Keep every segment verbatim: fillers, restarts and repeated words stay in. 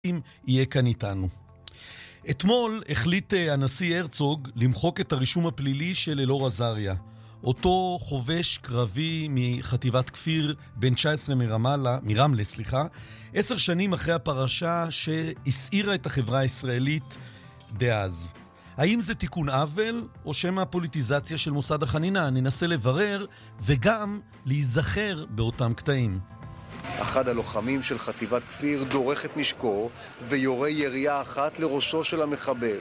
יהיה כאן איתנו. אתמול החליט הנשיא הרצוג למחוק את הרישום הפלילי של אלאור עזריה. אותו חובש קרבי מחטיבת כפיר בן תשע עשרה מרמלה, מרמלה, סליחה, עשר שנים אחרי הפרשה שהסעירה את החברה הישראלית דאז. האם זה תיקון עוול או שמא הפוליטיזציה של מוסד החנינה? ננסה לברר וגם להיזכר באותם קטעים. אחד הלוחמים של חטיבת כפיר דורך את נשקו ויורה ירייה אחת לראשו של המחבל.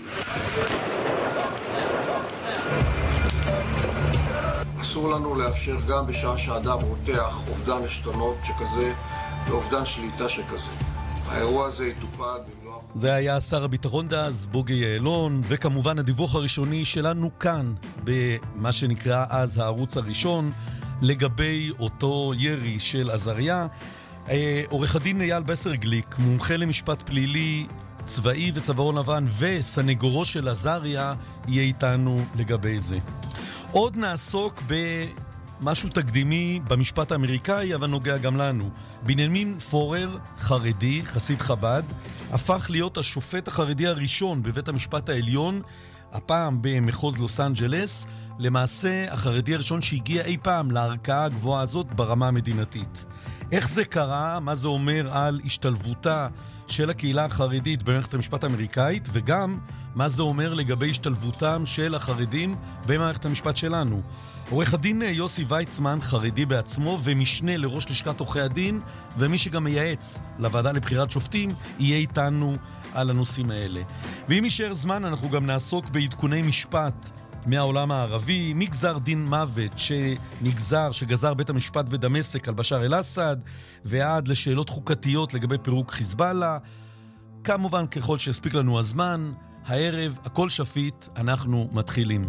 אסור לנו לאפשר גם בשעה שאדם רותח אובדן עשתונות שכזה ואובדן שליטה שכזה. האירוע הזה יטופל במלוא... זה היה שר הביטחון דאז, בוגי יעלון, וכמובן הדיווח הראשוני שלנו כאן, במה שנקרא אז הערוץ הראשון, לגבי אותו ירי של עזריה. עורך הדין אייל בסרגליק, מומחה למשפט פלילי, צבאי וצווארון לבן, וסנגורו של עזריה, יהיה איתנו לגבי זה. עוד נעסוק במשהו תקדימי במשפט האמריקאי, אבל נוגע גם לנו. בנימין פורר, חרדי, חסיד חב"ד, הפך להיות השופט החרדי הראשון בבית המשפט העליון, הפעם במחוז לוס אנג'לס, למעשה החרדי הראשון שהגיע אי פעם לערכאה הגבוהה הזאת ברמה המדינתית. איך זה קרה, מה זה אומר על השתלבותה של הקהילה החרדית במערכת המשפט האמריקאית, וגם מה זה אומר לגבי השתלבותם של החרדים במערכת המשפט שלנו. עורך הדין יוסי ויצמן, חרדי בעצמו ומשנה לראש לשכת עורכי הדין, ומי שגם מייעץ לוועדה לבחירת שופטים, יהיה איתנו על הנושאים האלה. ואם יישאר זמן, אנחנו גם נעסוק בעדכוני משפט מהעולם הערבי, מגזר דין מוות שנגזר, שגזר בית המשפט בדמשק על בשאר אל-אסד, ועד לשאלות חוקתיות לגבי פירוק חיזבאללה. כמובן, ככל שהספיק לנו הזמן, הערב, הכל שפיט, אנחנו מתחילים.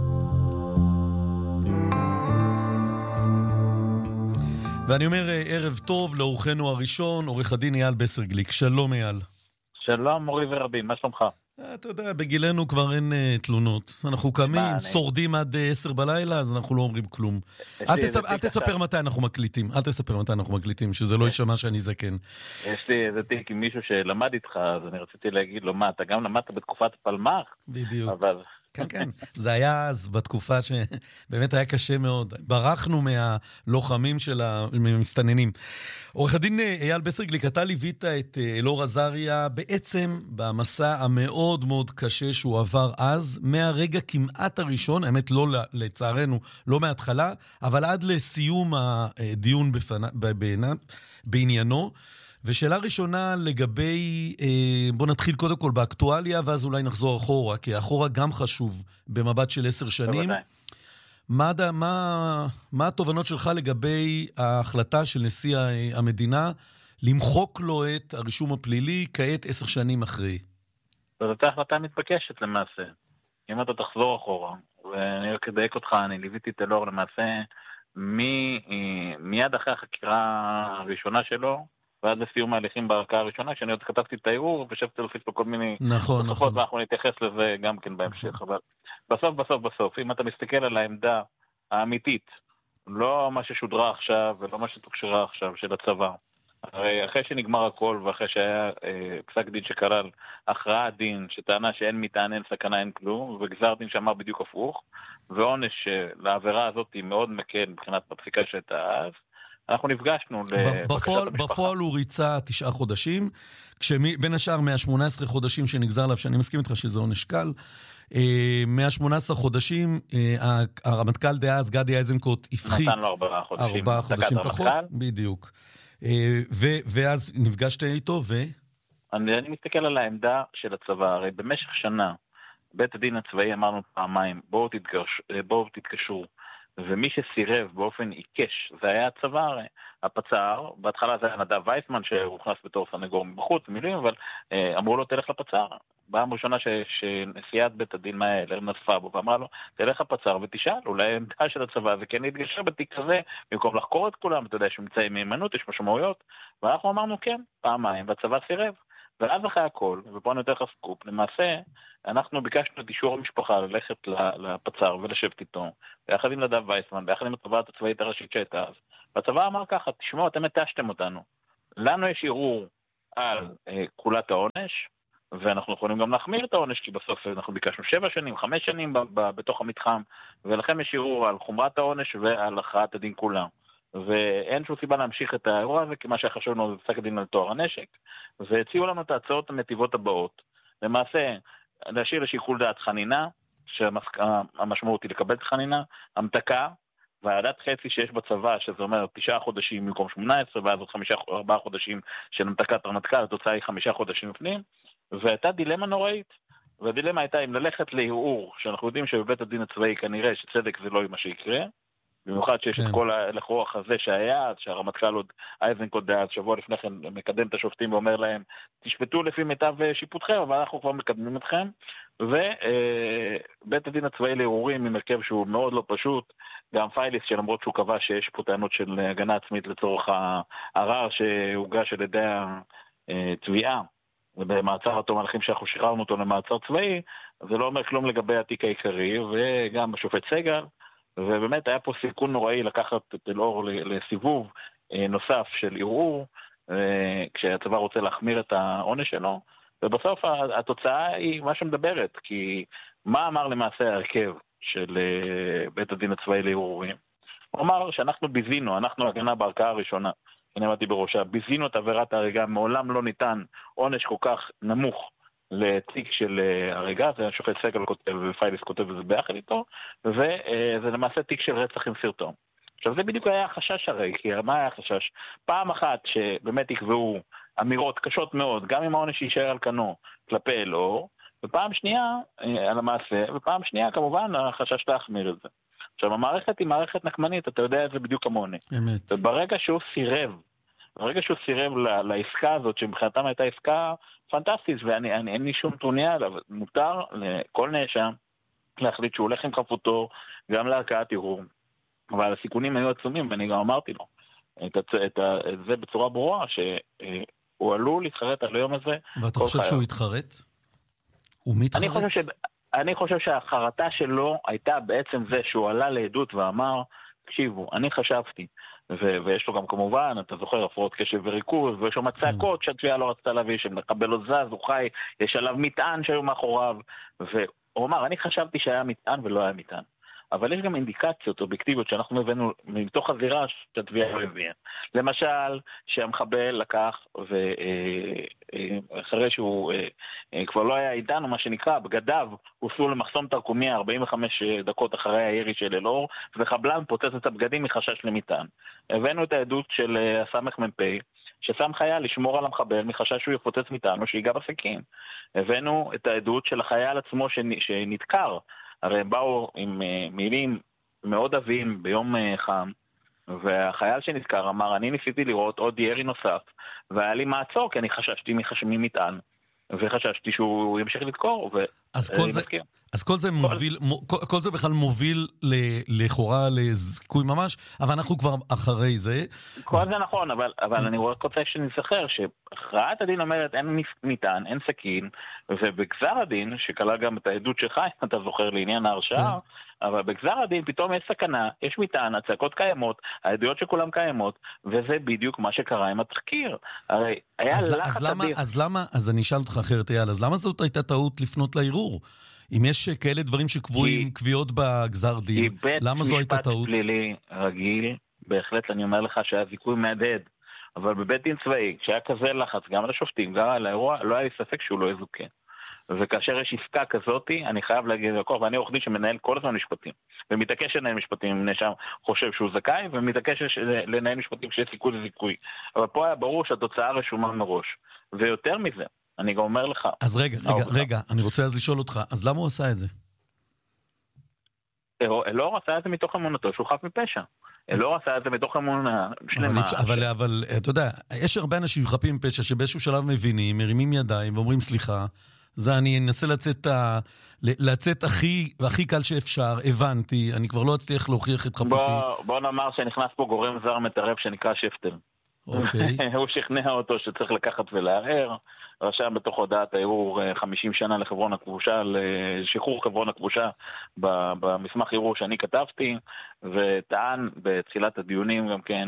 ואני אומר ערב טוב לאורחנו הראשון, עורך הדין אייל בסרגליק. שלום אייל. שלום מורי ורבים, מה שלומך? אתה יודע, בגילנו כבר אין uh, תלונות. אנחנו קמים, שורדים עד עשר בלילה, אז אנחנו לא אומרים כלום. אל, תספ... אל תספר מתי אנחנו מקליטים, אל תספר מתי אנחנו מקליטים, שזה לא יישמע שאני זקן. יש לי איזה תיק עם מישהו שלמד איתך, אז אני רציתי להגיד לו, מה, אתה גם למדת בתקופת פלמ"ח? בדיוק. אבל... כן, כן. זה היה אז בתקופה שבאמת היה קשה מאוד. ברחנו מהלוחמים של המסתננים. עורך הדין אייל בסרגליק, אתה ליווית את אלאור עזריה בעצם במסע המאוד מאוד קשה שהוא עבר אז, מהרגע כמעט הראשון, האמת לא לצערנו, לא מההתחלה, אבל עד לסיום הדיון בעניינו. ושאלה ראשונה לגבי, בוא נתחיל קודם כל באקטואליה, ואז אולי נחזור אחורה, כי אחורה גם חשוב במבט של עשר שנים. מה, מה, מה התובנות שלך לגבי ההחלטה של נשיא המדינה למחוק לו את הרישום הפלילי כעת עשר שנים אחרי? זאת הייתה החלטה מתבקשת למעשה. אם אתה תחזור אחורה, ואני רק אדייק אותך, אני ליוויתי את אלאור למעשה מ, מיד אחרי החקירה הראשונה שלו, ועד לסיום ההליכים בערכאה הראשונה, שאני עוד כתבתי את הערעור, ושבתי להוסיף לו כל מיני נכון, נכון. ואנחנו נתייחס לזה גם כן בהמשך. אבל בסוף, בסוף, בסוף, אם אתה מסתכל על העמדה האמיתית, לא מה ששודרה עכשיו, ולא מה שתוקשרה עכשיו של הצבא, הרי אחרי שנגמר הכל, ואחרי שהיה אה, פסק דין שכלל הכרעת דין, שטענה שאין מטען, אין סכנה, אין כלום, וגזר דין שאמר בדיוק הפוך, ועונש לעבירה הזאת היא מאוד מקל מבחינת הפסיקה שהייתה אז, אנחנו נפגשנו לבקשת המשפחה. בפועל הוא ריצה תשעה חודשים, כשבין השאר מה-שמונה עשרה חודשים שנגזר עליו, שאני מסכים איתך שזה עונש קל, מה-שמונה עשרה חודשים, הרמטכ"ל דאז גדי איזנקוט הפחית נתן לו ארבעה חודשים, ארבעה חודשים פחות, בדיוק. ואז נפגשת איתו ו... אני מסתכל על העמדה של הצבא, הרי במשך שנה, בית הדין הצבאי אמרנו פעמיים, בואו תתקשרו, ומי שסירב באופן עיקש, זה היה הצבא הרי. הפצ"ר, בהתחלה זה היה נדב וייסמן שהוכנס בתור סנגור מבחוץ, מילים, אבל אה, אמרו לו תלך לפצ"ר. פעם ראשונה ש, שנשיאת בית הדין מהאלר נדפה בו, ואמרה לו, תלך לפצ"ר ותשאל, אולי העמדה של הצבא, וכן להתגשר בתיק הזה, במקום לחקור את כולם, אתה יודע שממצאי מהימנות, יש משמעויות, ואנחנו אמרנו כן, פעמיים, והצבא סירב. ואז אחרי הכל, ופה אני נותן לך סקופ, למעשה, אנחנו ביקשנו את אישור המשפחה ללכת לפצ"ר ולשבת איתו, ביחד עם נדב וייסמן, ביחד עם התובעת הצבאית הראשית שהייתה אז. והצבא אמר ככה, תשמעו, אתם התשתם אותנו. לנו יש ערעור על אה, כולת העונש, ואנחנו יכולים גם להחמיר את העונש, כי בסוף אנחנו ביקשנו שבע שנים, חמש שנים ב- ב- בתוך המתחם, ולכם יש ערעור על חומרת העונש ועל הכרעת הדין כולה. ואין שום סיבה להמשיך את האירוע הזה, כי מה שחשוב לנו זה פסק הדין על טוהר הנשק, והציעו לנו את ההצעות הנתיבות הבאות. למעשה, להשאיר לשיקול דעת חנינה, שהמשמעות היא לקבל את חנינה, המתקה, ועדת חצי שיש בצבא, שזה אומר תשעה חודשים במקום שמונה עשרה, ואז עוד חמישה, ארבעה חודשים של המתקת רמטכ"ל, התוצאה היא חמישה חודשים לפנים, והייתה דילמה נוראית, והדילמה הייתה אם ללכת לערעור, שאנחנו יודעים שבבית הדין הצבאי כנראה שצדק זה לא מה שיקרה, במיוחד שיש כן. את כל הלך רוח הזה שהיה, שהרמטכ"ל עוד אייזנקוט דאז שבוע לפני כן מקדם את השופטים ואומר להם, תשפטו לפי מיטב שיפוטכם, אבל אנחנו כבר מקדמים אתכם, ובית הדין הצבאי לערעורים עם הרכב שהוא מאוד לא פשוט, גם פייליס שלמרות שהוא קבע שיש פה טענות של הגנה עצמית לצורך הערר שהוגש על ידי התביעה, ובמעצר עד תום ההליכים שאנחנו שחררנו אותו למעצר צבאי, זה לא אומר כלום לגבי התיק העיקרי, וגם השופט סגל, ובאמת היה פה סיכון נוראי לקחת את אלאור לסיבוב נוסף של ערעור, כשהצבא רוצה להחמיר את העונש שלו, ובסוף התוצאה היא מה שמדברת, כי מה אמר למעשה ההרכב של בית הדין הצבאי לערעורים? הוא אמר שאנחנו ביזינו, אנחנו הגנה בערכאה הראשונה, אני אמרתי בראשה, ביזינו את עבירת ההריגה, מעולם לא ניתן עונש כל כך נמוך לתיק של הריגה, זה השופט סגל כותב ופייליס כותב וזה ביחד איתו, וזה למעשה תיק של רצח עם סרטון. עכשיו זה בדיוק היה החשש הרי, כי מה היה החשש? פעם אחת שבאמת יקבעו אמירות קשות מאוד, גם אם העונש יישאר על כנו כלפי אלאור, ופעם שנייה על המעשה, ופעם שנייה כמובן החשש להחמיר את זה. עכשיו המערכת היא מערכת נקמנית, אתה יודע את זה בדיוק כמוני. אמת. וברגע שהוא סירב, ברגע שהוא סירב ל- לעסקה הזאת, שמבחינתם הייתה עסקה פנטסטית, ואני אני, אין לי שום טרוניה עליו, מותר לכל נאשם להחליט שהוא הולך עם חפותו, גם לערכאת ערעור. אבל הסיכונים היו עצומים, ואני גם אמרתי לו, את, את, את, את זה בצורה ברורה, שהוא עלול להתחרט על היום הזה. ואתה חושב חייו. שהוא התחרט? הוא מתחרט? אני חושב, ש... אני חושב שהחרטה שלו הייתה בעצם זה שהוא עלה לעדות ואמר, תקשיבו, אני חשבתי, ו- ויש לו גם כמובן, אתה זוכר, הפרעות קשב וריכוז, ויש לו מצעקות שהתביעה לא רצתה להביא, שמקבל לו זז, הוא חי, יש עליו מטען שהיו מאחוריו, והוא אמר, אני חשבתי שהיה מטען ולא היה מטען. אבל יש גם אינדיקציות אובייקטיביות שאנחנו הבאנו מתוך הזירה שהתביעה לא הביאה. למשל, שהמחבל לקח, ואחרי שהוא כבר לא היה איתנו, מה שנקרא, בגדיו, הוסעו למחסום תרקומיה ארבעים וחמש דקות אחרי הירי של אלאור, וחבלן פוצץ את הבגדים מחשש למטען. הבאנו את העדות של הסמך מ"פ, ששם חייל לשמור על המחבל מחשש שהוא יפוצץ מטען או שיגע בסכין. הבאנו את העדות של החייל עצמו שנתקר, הרי הם באו עם uh, מילים מאוד אבים ביום uh, חם, והחייל שנזכר אמר, אני ניסיתי לראות עוד ירי נוסף, והיה לי מעצור, כי אני חששתי מחשמים מטען, וחששתי שהוא ימשיך לדקור, ו... אז כל זה, אז כל זה מוביל, כל... כל זה בכלל מוביל לכאורה לזיכוי ממש, אבל אנחנו כבר אחרי זה. כל זה נכון, אבל, אבל אני רוצה שנזכר שהכרעת הדין אומרת אין מטען, אין סכין, ובגזר הדין, שכלל גם את העדות שלך, אם אתה זוכר לעניין ההרשעה, אבל בגזר הדין פתאום יש סכנה, יש מטען, הצעקות קיימות, העדויות שכולם קיימות, וזה בדיוק מה שקרה עם התחקיר. הרי היה אז, לחץ אז למה, אדיר. אז למה, אז אני אשאל אותך אחרת, אייל, אז למה זאת הייתה טעות לפנות לערעור? אם יש כאלה דברים שקבועים, קביעות בגזר דין, למה זו הייתה טעות? היא בית משפט פלילי רגיל, בהחלט אני אומר לך שהיה זיכוי מהדהד, אבל בבית דין צבאי, כשהיה כזה לחץ גם על השופטים, גם על האירוע, לא היה לי ספק שהוא לא יזוכה. וכאשר יש עסקה כזאת, אני חייב להגיד לכל, ואני עורך דין שמנהל כל הזמן משפטים, ומתעקש לנהל משפטים, אם נשם חושב שהוא זכאי, ומתעקש לנהל משפטים שיש סיכוי לזיכוי. אבל פה היה ברור שהתוצאה רשומה מראש. ויותר מזה, אני גם אומר לך... אז רגע, רגע, רגע, אני רוצה אז לשאול אותך, אז למה הוא עשה את זה? אלאור עשה את זה מתוך אמונתו, שהוא חף מפשע. אלאור עשה את זה מתוך אמונה שלמה. אבל, אבל, אתה יודע, יש הרבה אנשים חפים מפשע שבאיזשהו שלב מבינים, מרימים ידיים ואומרים סליחה, זה אני אנסה לצאת, לצאת הכי, הכי קל שאפשר, הבנתי, אני כבר לא אצליח להוכיח את חפותי. בוא, בוא נאמר שנכנס פה גורם זר מטרף שנקרא שפטל. אוקיי. הוא שכנע אותו שצריך לקחת ולערער, רשם בתוך הודעת הערעור חמישים שנה לחברון הכבושה, לשחרור חברון הכבושה במסמך ערעור שאני כתבתי, וטען בתחילת הדיונים גם כן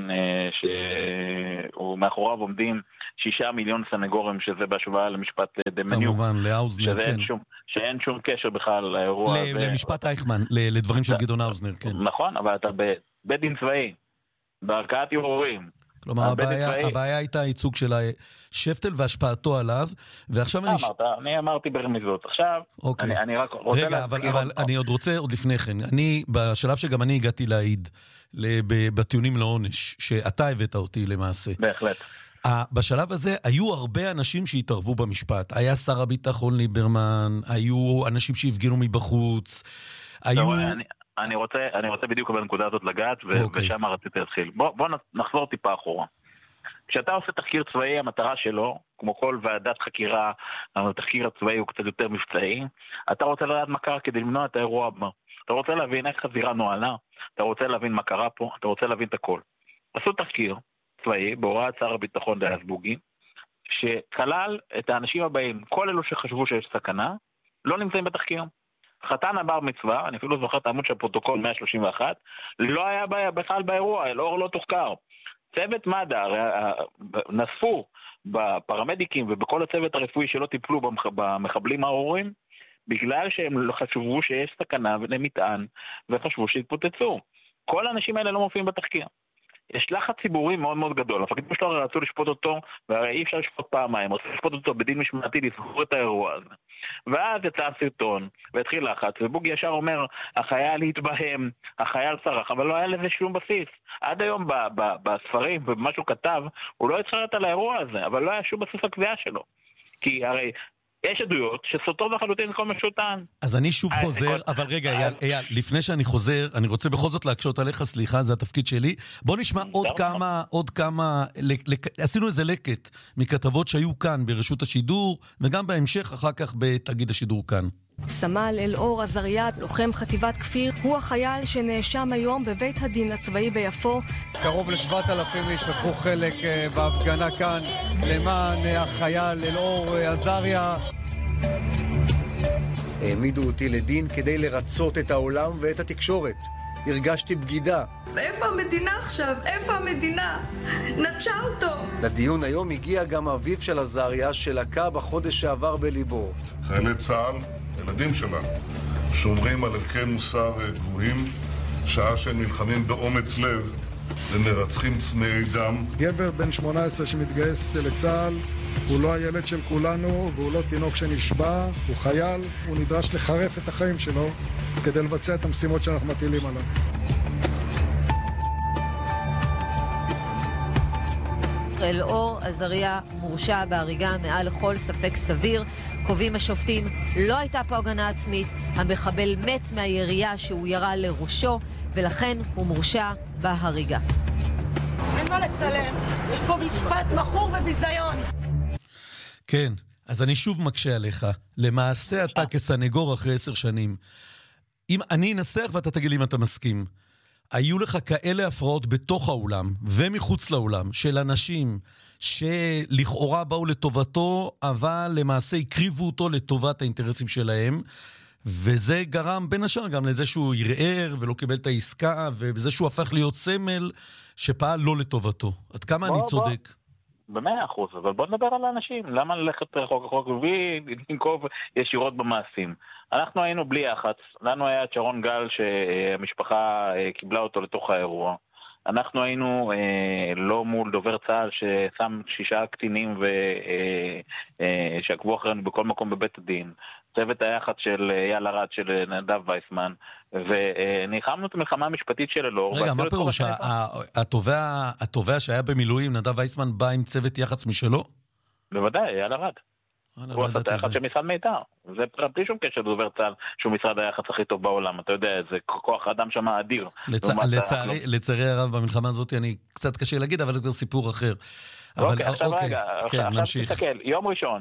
שהוא מאחוריו עומדים שישה מיליון סנגורים, שזה בהשוואה למשפט דמניוק. כמובן, לאוזנר, כן. שום, שאין שום קשר בכלל לאירוע הזה. למשפט אייכמן, לדברים של גדעון האוזנר, כן. נכון, אבל אתה בבית דין צבאי, בערכאת ערעורים. כלומר, הבעיה, הבעיה הייתה הייצוג של השפטל והשפעתו עליו, ועכשיו אני... אמרת, אני אמרתי ברמיזות. עכשיו, אוקיי. אני, אני רק רוצה... רגע, אבל, אבל אני עוד רוצה, עוד לפני כן, אני, בשלב שגם אני הגעתי להעיד, בטיעונים לעונש, שאתה הבאת אותי למעשה. בהחלט. בשלב הזה היו הרבה אנשים שהתערבו במשפט. היה שר הביטחון ליברמן, היו אנשים שהפגינו מבחוץ, היו... אני... אני רוצה, אני רוצה בדיוק בנקודה הזאת לגעת, ו- okay. ושם רציתי להתחיל. בוא, בוא נחזור טיפה אחורה. כשאתה עושה תחקיר צבאי, המטרה שלו, כמו כל ועדת חקירה, התחקיר הצבאי הוא קצת יותר מבצעי, אתה רוצה לדעת מה קרה כדי למנוע את האירוע הבא. אתה רוצה להבין איך חזירה נועלה, אתה רוצה להבין מה קרה פה, אתה רוצה להבין את הכל. עשו תחקיר צבאי, בהוראת שר הביטחון דאז בוגי, שכלל את האנשים הבאים, כל אלו שחשבו שיש סכנה, לא נמצאים בתחקיר. חתן הבר מצווה, אני אפילו זוכר את העמוד של הפרוטוקול מאה שלושים ואחת, לא היה בעיה בכלל באירוע, אלאור לא תוחקר. צוות מד"א, נאספו בפרמדיקים ובכל הצוות הרפואי שלא טיפלו במחבלים הארורים, בגלל שהם חשבו שיש סכנה למטען, וחשבו שהתפוצצו. כל האנשים האלה לא מופיעים בתחקיר. יש לחץ ציבורי מאוד מאוד גדול. המפקדים שלו רצו לשפוט אותו, והרי אי אפשר לשפוט פעמיים, רצו לשפוט אותו בדין משמעתי, לסגור את האירוע הזה. ואז יצא הסרטון, והתחיל לחץ, ובוגי ישר אומר, החייל התבהם, החייל צרח, אבל לא היה לזה שום בסיס. עד היום ב- ב- בספרים ובמה שהוא כתב, הוא לא התחרט על האירוע הזה, אבל לא היה שום בסיס לקביעה שלו. כי הרי... יש עדויות שסותרות לחלוטין כל מה שהוא טען. אז אני שוב חוזר, אבל רגע, אייל, אייל, לפני שאני חוזר, אני רוצה בכל זאת להקשות עליך, סליחה, זה התפקיד שלי. בוא נשמע עוד כמה, עוד כמה, עשינו איזה לקט מכתבות שהיו כאן ברשות השידור, וגם בהמשך אחר כך בתאגיד השידור כאן. סמל אלאור עזריה, לוחם חטיבת כפיר, הוא החייל שנאשם היום בבית הדין הצבאי ביפו. קרוב לשבעת אלפים איש לקחו חלק בהפגנה כאן למען החייל אלאור עזריה. העמידו אותי לדין כדי לרצות את העולם ואת התקשורת. הרגשתי בגידה. ואיפה המדינה עכשיו? איפה המדינה? נטשה אותו. לדיון היום הגיע גם אביו של עזריה שלקה בחודש שעבר בליבו. חיילי צה"ל, ילדים שלנו, שומרים על ערכי מוסר גבוהים, שעה שהם נלחמים באומץ לב ומרצחים צמאי דם. גבר בן שמונה עשרה שמתגייס לצה"ל, הוא לא הילד של כולנו והוא לא תינוק שנשבע, הוא חייל, הוא נדרש לחרף את החיים שלו כדי לבצע את המשימות שאנחנו מטילים עליו. אלאור עזריה מורשע בהריגה מעל לכל ספק סביר. קובעים השופטים, לא הייתה פה הגנה עצמית, המחבל מת מהירייה שהוא ירה לראשו, ולכן הוא מורשע בהריגה. אין מה לצלם, יש פה משפט מכור וביזיון. כן, אז אני שוב מקשה עליך. למעשה אתה כסנגור אחרי עשר שנים. אם אני אנסח ואתה תגיד לי אם אתה מסכים. היו לך כאלה הפרעות בתוך האולם ומחוץ לאולם של אנשים שלכאורה באו לטובתו, אבל למעשה הקריבו אותו לטובת האינטרסים שלהם, וזה גרם בין השאר גם לזה שהוא ירער ולא קיבל את העסקה, ובזה שהוא הפך להיות סמל שפעל לא לטובתו. עד כמה בוא, אני צודק? בוא. במאה אחוז, אבל בוא נדבר על האנשים. למה ללכת רחוק רחוק ולנקוב ישירות במעשים? אנחנו היינו בלי יחץ. לנו היה את שרון גל שהמשפחה קיבלה אותו לתוך האירוע. אנחנו היינו אה, לא מול דובר צה"ל ששם שישה קטינים ו, אה, אה, שעקבו אחרינו בכל מקום בבית הדין. צוות היחד של אייל ארד של נדב וייסמן, ונלחמנו את המלחמה המשפטית של אלאור. רגע, מה פירוש? התובע, התובע שהיה במילואים, נדב וייסמן, בא עם צוות יח"צ משלו? בוודאי, אייל ארד. הוא עשה את היח"צ של משרד מיתר. זה בלי שום קשר לדובר צה"ל, שהוא משרד היח"צ הכי טוב בעולם. אתה יודע, זה כוח האדם שם אדיר. לצערי הרב במלחמה הזאת, אני קצת קשה להגיד, אבל זה כבר סיפור אחר. אוקיי, עכשיו רגע, עכשיו תסתכל, יום ראשון,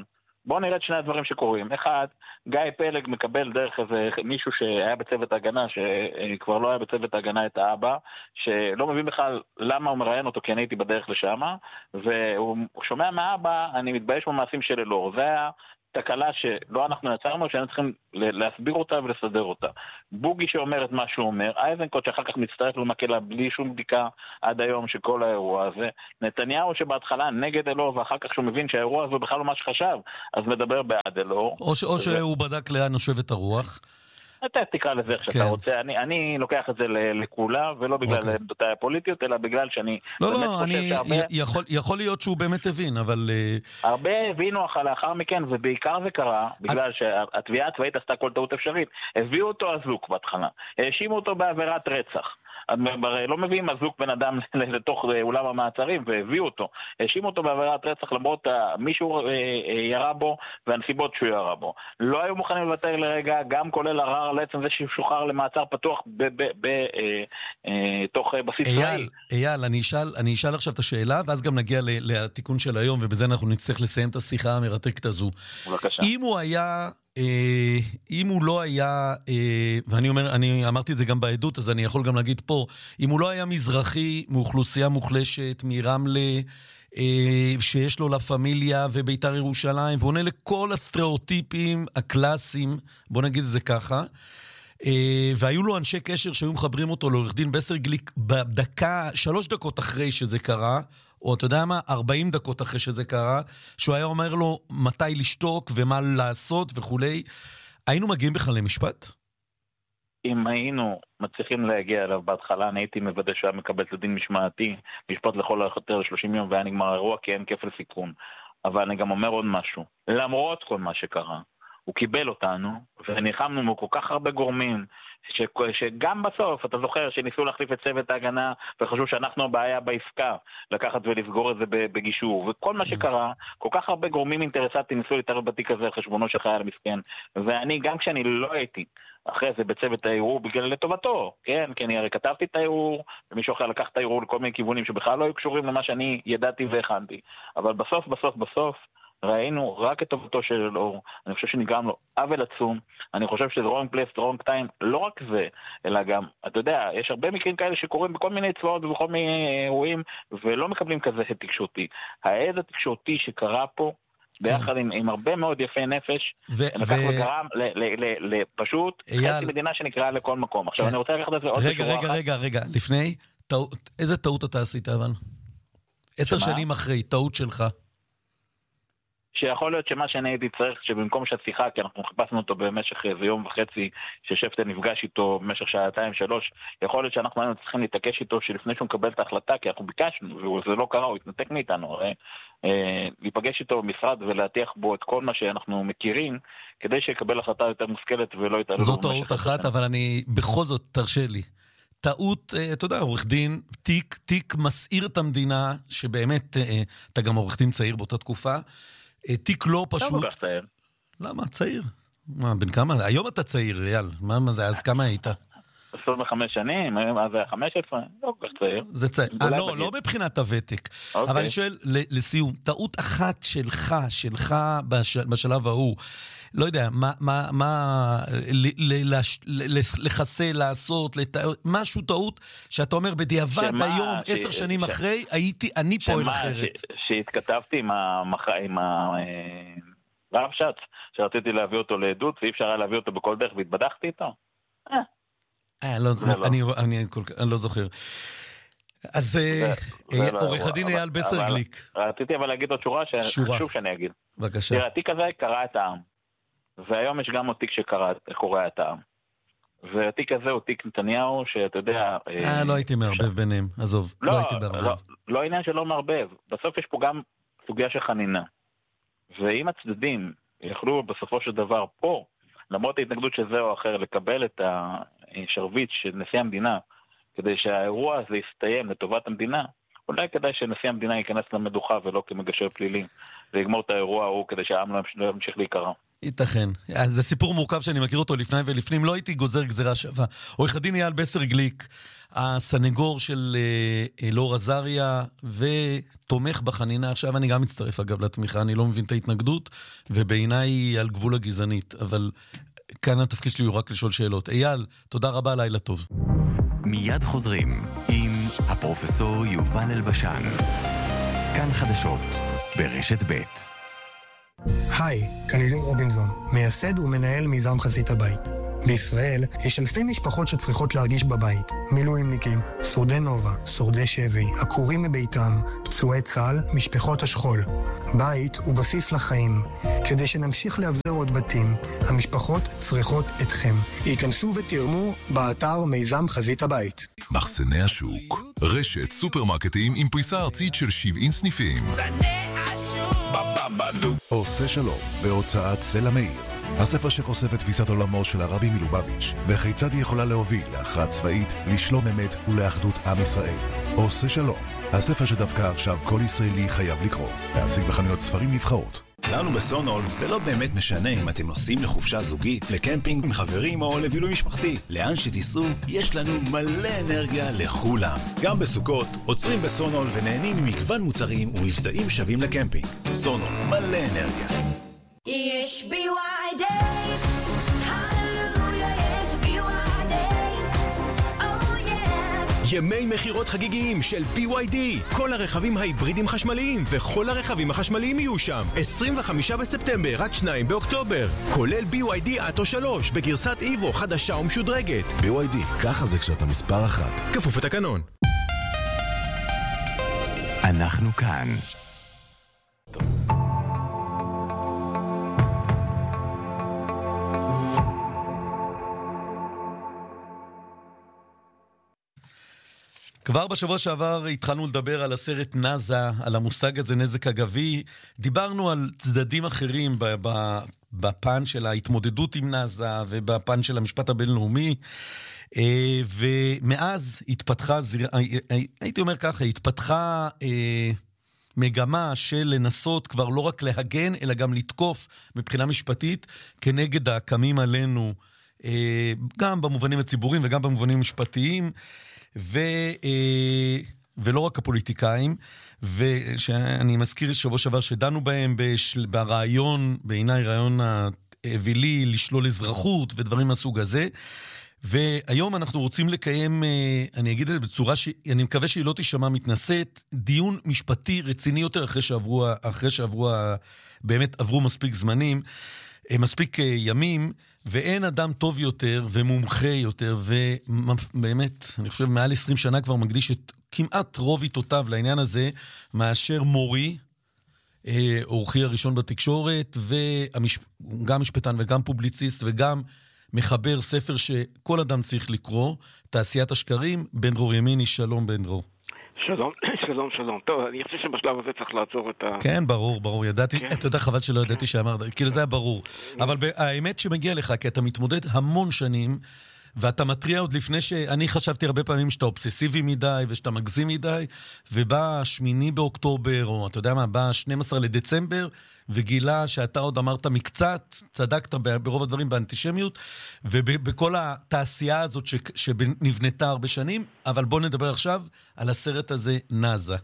בואו נראה את שני הדברים שקורים. אחד, גיא פלג מקבל דרך איזה מישהו שהיה בצוות ההגנה, שכבר לא היה בצוות ההגנה את האבא, שלא מבין בכלל למה הוא מראיין אותו, כי אני הייתי בדרך לשם, והוא שומע מהאבא, אני מתבייש במעשים של אלאור. זה היה תקלה שלא אנחנו יצרנו, שאנחנו צריכים להסביר אותה ולסדר אותה. בוגי שאומר את מה שהוא אומר, אייזנקוט שאחר כך מצטרף למקהלה בלי שום בדיקה עד היום של כל האירוע הזה, נתניהו שבהתחלה נגד אלאור, ואחר כך שהוא מבין שהאירוע הזה בכלל לא מה שחשב, אז מדבר בעד אלאור. או, ש- או ו... שהוא בדק לאן נושבת הרוח. אתה תקרא לזה איך שאתה כן. רוצה, אני, אני לוקח את זה לכולה, ולא בגלל okay. עמדותיי הפוליטיות, אלא בגלל שאני לא, באמת לא, חושב אני, שהרבה... יכול, יכול להיות שהוא באמת הבין, אבל... הרבה הבינו אחר לאחר מכן, ובעיקר זה קרה, בגלל אז... שהתביעה הצבאית עשתה כל טעות אפשרית. הביאו אותו אזוק בהתחלה, האשימו אותו בעבירת רצח. לא מביאים אזוק בן אדם לתוך אולם המעצרים והביאו אותו, האשימו אותו בעבירת רצח למרות מישהו ירה בו והנסיבות שהוא ירה בו. לא היו מוכנים לוותר לרגע, גם כולל ערר על עצם זה ששוחרר למעצר פתוח בתוך בסיס צבאי. אייל, אני אשאל עכשיו את השאלה ואז גם נגיע לתיקון של היום, ובזה אנחנו נצטרך לסיים את השיחה המרתקת הזו. בבקשה. אם הוא היה אם הוא לא היה, ואני אומר, אני אמרתי את זה גם בעדות, אז אני יכול גם להגיד פה, אם הוא לא היה מזרחי מאוכלוסייה מוחלשת, מרמלה, שיש לו לה פמיליה וביתר ירושלים, ועונה לכל הסטריאוטיפים הקלאסיים, בוא נגיד את זה ככה, והיו לו אנשי קשר שהיו מחברים אותו לעורך דין בסר גליק בדקה, שלוש דקות אחרי שזה קרה, או אתה יודע מה, ארבעים דקות אחרי שזה קרה, שהוא היה אומר לו מתי לשתוק ומה לעשות וכולי, היינו מגיעים בכלל למשפט? אם היינו מצליחים להגיע אליו בהתחלה, אני הייתי מוודא שהוא היה מקבל את הדין משמעתי, משפט לכל היותר ל-שלושים יום, והיה נגמר האירוע כי אין כפל סיכון. אבל אני גם אומר עוד משהו, למרות כל מה שקרה, הוא קיבל אותנו, ונלחמנו מול כל כך הרבה גורמים, ש... שגם בסוף, אתה זוכר שניסו להחליף את צוות ההגנה, וחשוב שאנחנו הבעיה בעסקה, לקחת ולסגור את זה בגישור, וכל מה שקרה, כל כך הרבה גורמים אינטרסטיים ניסו להתערב בתיק הזה על חשבונו של חייל מסכן, ואני, גם כשאני לא הייתי, אחרי זה בצוות הערעור, בגלל לטובתו, כן, כי אני הרי כתבתי את הערעור, ומישהו אחר לקח את הערעור לכל מיני כיוונים, שבכלל לא היו קשורים למה שאני ידעתי והכנתי, אבל בסוף, בסוף, בסוף, ראינו רק את טובתו של אלאור, אני חושב שנגרם לו עוול עצום, אני חושב שזה wrong place, wrong time, לא רק זה, אלא גם, אתה יודע, יש הרבה מקרים כאלה שקורים בכל מיני צבאות ובכל מיני אירועים, ולא מקבלים כזה תקשורתי. העד התקשורתי שקרה פה, ביחד עם, עם הרבה מאוד יפי נפש, לקח וגרם לפשוט חצי מדינה שנקראה לכל מקום. עכשיו אני רוצה לקחת את זה עוד רגע, רגע, רגע, רגע, לפני, איזה טעות אתה עשית, אבל? עשר שנים אחרי, טעות שלך. שיכול להיות שמה שאני הייתי צריך, שבמקום שהשיחה, כי אנחנו חיפשנו אותו במשך איזה יום וחצי, ששפטן נפגש איתו במשך שעתיים, שלוש, יכול להיות שאנחנו היינו צריכים להתעקש איתו, שלפני שהוא מקבל את ההחלטה, כי אנחנו ביקשנו, וזה לא קרה, הוא התנתק מאיתנו, הרי, אה, להיפגש איתו במשרד ולהטיח בו את כל מה שאנחנו מכירים, כדי שיקבל החלטה יותר מושכלת ולא יתעלו. זו טעות אחת, אבל אני, בכל זאת, תרשה לי. טעות, אתה יודע, עורך דין, תיק, תיק מסעיר את המדינה, שבאמת, אתה גם עורך דין צעיר באותה תקופה, תיק לא פשוט. למה? צעיר. מה, בן כמה? היום אתה צעיר, אייל. מה, מה זה? אז כמה היית? עשרים וחמש שנים, אז זה חמש עשרה, לא כל כך צעיר. זה צעיר. אה, לא, לא מבחינת הוותק. אבל אני שואל, לסיום, טעות אחת שלך, שלך בשלב ההוא, לא יודע, מה, מה, מה, לחסה, לעשות, משהו טעות, שאתה אומר בדיעבד היום, עשר שנים אחרי, הייתי, אני פועל אחרת. שהתכתבתי עם הרב שץ, שרציתי להביא אותו לעדות, ואי אפשר היה להביא אותו בכל דרך, והתבדחתי איתו. אה. אה, אני לא זוכר. אז עורך הדין אייל בסר גליק. רציתי אבל להגיד עוד שורה שחשוב שאני אגיד. בבקשה. תראה, התיק הזה קרא את העם. והיום יש גם עוד תיק שקורא את העם. והתיק הזה הוא תיק נתניהו, שאתה יודע... אה, לא הייתי מערבב ביניהם, עזוב. לא הייתי מערבב. לא עניין שלא מערבב. בסוף יש פה גם סוגיה של חנינה. ואם הצדדים יכלו בסופו של דבר פה, למרות ההתנגדות של זה או אחר, לקבל את השרביט של נשיא המדינה, כדי שהאירוע הזה יסתיים לטובת המדינה, אולי כדאי שנשיא המדינה ייכנס למדוכה ולא כמגשר פלילי, ויגמור את האירוע ההוא כדי שהעם לא ימשיך להיקרא. ייתכן. זה סיפור מורכב שאני מכיר אותו לפני ולפנים, לא הייתי גוזר גזרה שווה. עורך הדין אייל בסר גליק, הסנגור של אלאור עזריה, ותומך בחנינה. עכשיו אני גם מצטרף אגב לתמיכה, אני לא מבין את ההתנגדות, ובעיניי היא על גבול הגזענית, אבל כאן התפקיד שלי הוא רק לשאול שאלות. אייל, תודה רבה, לילה טוב. מיד חוזרים עם הפרופסור יובל אלבשן. כאן חדשות ברשת ב'. היי, כאן אילן רובינזון, מייסד ומנהל מיזם חזית הבית. בישראל יש אלפי משפחות שצריכות להרגיש בבית. מילואימניקים, שורדי נובה, שורדי שבי, עקורים מביתם, פצועי צה"ל, משפחות השכול. בית הוא בסיס לחיים. כדי שנמשיך להבזר עוד בתים, המשפחות צריכות אתכם. היכנסו ותרמו באתר מיזם חזית הבית. מחסני השוק, רשת סופרמרקטים עם פריסה ארצית של שבעים סניפים. עושה שלום בהוצאת סלע מאיר, הספר שחושף את תפיסת עולמו של הרבי מלובביץ' וכיצד היא יכולה להוביל להכרעה צבאית, לשלום אמת ולאחדות עם ישראל. עושה שלום, הספר שדווקא עכשיו כל ישראלי חייב לקרוא, להשיג בחנויות ספרים נבחרות. לנו בסונול זה לא באמת משנה אם אתם נוסעים לחופשה זוגית, לקמפינג עם חברים או לבילוי משפחתי. לאן שתיסעו, יש לנו מלא אנרגיה לכולם. גם בסוכות, עוצרים בסונול ונהנים ממגוון מוצרים ומבצעים שווים לקמפינג. סונול, מלא אנרגיה. יש בי וואי דייז, הללויה, יש בי וואי דייז, oh yes. ימי מחירות חגיגיים של בי וואי די. כל הרכבים ההיברידים חשמליים וכל הרכבים החשמליים יהיו שם. עשרים וחמישה בספטמבר עד שניים באוקטובר. כולל בי וואי די אטו שלוש בגרסת איבו חדשה ומשודרגת. בי וואי די, ככה זה כשאתה מספר אחת. כפוף לתקנון. אנחנו כאן. כבר בשבוע שעבר התחלנו לדבר על הסרט נאזה, על המושג הזה נזק אגבי. דיברנו על צדדים אחרים בפן של ההתמודדות עם נאזה ובפן של המשפט הבינלאומי. ומאז התפתחה, הייתי אומר ככה, התפתחה מגמה של לנסות כבר לא רק להגן, אלא גם לתקוף מבחינה משפטית כנגד הקמים עלינו, גם במובנים הציבוריים וגם במובנים משפטיים. ו, ולא רק הפוליטיקאים, ושאני מזכיר שבוע שעבר שדנו בהם בשל, ברעיון, בעיניי רעיון האווילי, לשלול אזרחות ודברים מהסוג הזה, והיום אנחנו רוצים לקיים, אני אגיד את זה בצורה שאני מקווה שהיא לא תשמע מתנשאת, דיון משפטי רציני יותר אחרי שעברו, אחרי שעברו, באמת עברו מספיק זמנים, מספיק ימים, ואין אדם טוב יותר ומומחה יותר, ובאמת, אני חושב, מעל עשרים שנה כבר מקדיש את כמעט רוב עיתותיו לעניין הזה, מאשר מורי, אורחי הראשון בתקשורת, וגם משפטן וגם פובליציסט, וגם מחבר ספר שכל אדם צריך לקרוא, תעשיית השקרים, בן דרור ימיני. שלום בן דרור. שלום, שלום, שלום. טוב, אני חושב שבשלב הזה צריך לעצור את ה... כן, ברור, ברור. ידעתי, אתה יודע, חבל שלא ידעתי שאמרת, כאילו זה היה ברור. אבל האמת שמגיע לך, כי אתה מתמודד המון שנים, ואתה מטריע עוד לפני שאני חשבתי הרבה פעמים שאתה אובססיבי מדי, ושאתה מגזים מדי, ובא שמיני באוקטובר, או אתה יודע מה, בא שנים עשר לדצמבר, וגילה שאתה עוד אמרת מקצת, צדקת ברוב הדברים באנטישמיות, ובכל התעשייה הזאת שנבנתה הרבה שנים, אבל בוא נדבר עכשיו על הסרט הזה, נאזה.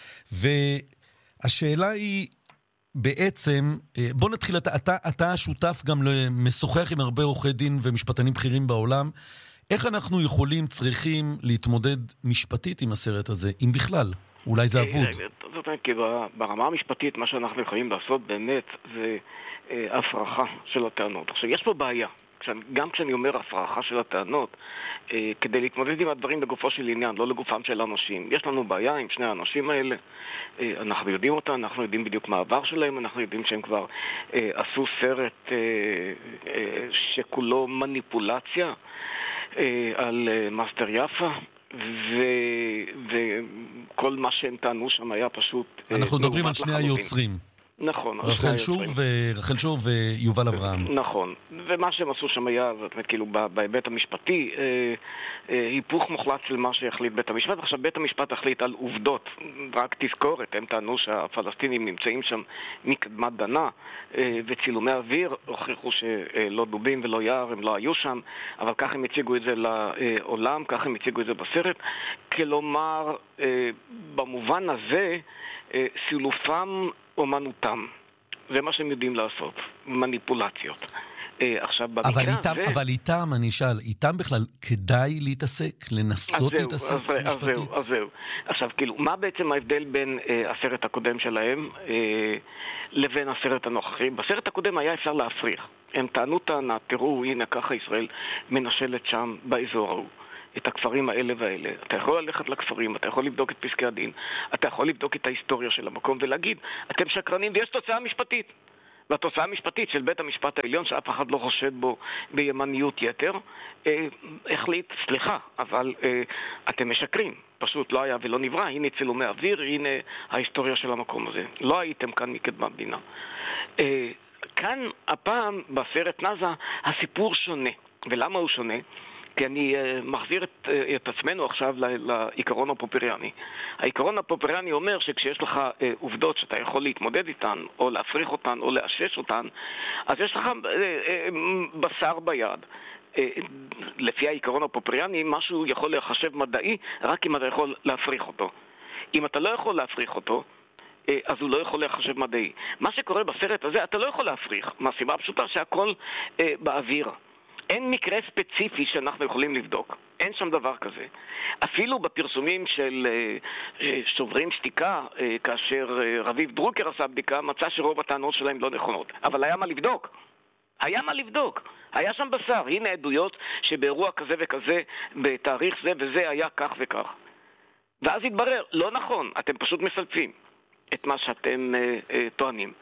והשאלה היא, בעצם, בוא נתחיל, אתה, אתה, אתה שותף גם למשוחח עם הרבה עורכי דין ומשפטנים בכירים בעולם. איך אנחנו יכולים, צריכים להתמודד משפטית עם הסרט הזה, אם בכלל? אולי זה אבוד. זאת אומרת, כי ברמה המשפטית, מה שאנחנו יכולים לעשות באמת זה הפרחה של הטענות. עכשיו, יש פה בעיה. גם כשאני אומר הפרחה של הטענות, כדי להתמודד עם הדברים לגופו של עניין, לא לגופם של אנשים. יש לנו בעיה עם שני האנשים האלה. אנחנו יודעים אותה, אנחנו יודעים בדיוק מה העבר שלהם, אנחנו יודעים שהם כבר אה, עשו סרט אה, אה, שכולו מניפולציה אה, על אה, מאסטר יפה, ו, וכל מה שהם טענו שם היה פשוט... אנחנו מדברים על שני היוצרים. נכון. רחל שור ורחל שור ויובל אברהם. נכון. ומה שהם עשו שם היה, זאת אומרת, כאילו, בהיבט המשפטי, אה, אה, היפוך מוחלט של מה שהחליט בית המשפט. עכשיו, בית המשפט החליט על עובדות, רק תזכורת, הם טענו שהפלסטינים נמצאים שם מקדמת דנה, אה, וצילומי אוויר הוכיחו שלא דובים ולא יער, הם לא היו שם, אבל כך הם הציגו את זה לעולם, כך הם הציגו את זה בסרט. כלומר, אה, במובן הזה, אה, סילופם אומנותם. זה מה שהם יודעים לעשות, מניפולציות. עכשיו, במקרה אבל איתם, הזה... אבל איתם, אני אשאל, איתם בכלל כדאי להתעסק, לנסות להתעסק משפטית? אז זהו, אז זהו. עכשיו, כאילו, מה בעצם ההבדל בין אה, הסרט הקודם שלהם אה, לבין הסרט הנוכחי? בסרט הקודם היה אפשר להפריך. הם טענו טענה, תראו, הנה ככה ישראל מנשלת שם באזור ההוא. את הכפרים האלה והאלה. אתה יכול ללכת לכפרים, אתה יכול לבדוק את פסקי הדין, אתה יכול לבדוק את ההיסטוריה של המקום ולהגיד, אתם שקרנים ויש תוצאה משפטית. והתוצאה המשפטית של בית המשפט העליון, שאף אחד לא חושד בו בימניות יתר, אה, החליט, סליחה, אבל אה, אתם משקרים. פשוט לא היה ולא נברא, הנה צילומי אוויר, הנה ההיסטוריה של המקום הזה. לא הייתם כאן מקדמת מדינה. אה, כאן, הפעם, בסרט נאזה, הסיפור שונה. ולמה הוא שונה? כי אני uh, מחזיר את, uh, את עצמנו עכשיו לעיקרון הפופריאני. העיקרון הפופריאני אומר שכשיש לך uh, עובדות שאתה יכול להתמודד איתן, או להפריך אותן, או לאשש אותן, אז יש לך uh, uh, בשר ביד. Uh, לפי העיקרון הפופריאני, משהו יכול להיחשב מדעי רק אם אתה יכול להפריך אותו. אם אתה לא יכול להפריך אותו, uh, אז הוא לא יכול להיחשב מדעי. מה שקורה בסרט הזה, אתה לא יכול להפריך, מהסיבה הפשוטה שהכל uh, באוויר. אין מקרה ספציפי שאנחנו יכולים לבדוק. אין שם דבר כזה. אפילו בפרסומים של uh, שוברים שתיקה, uh, כאשר uh, רביב דרוקר עשה בדיקה, מצא שרוב הטענות שלהם לא נכונות. אבל היה מה לבדוק. היה מה לבדוק. היה שם בשר. הנה עדויות שבאירוע כזה וכזה, בתאריך זה וזה היה כך וכך. ואז התברר, לא נכון, אתם פשוט מסלפים את מה שאתם uh, uh, טוענים.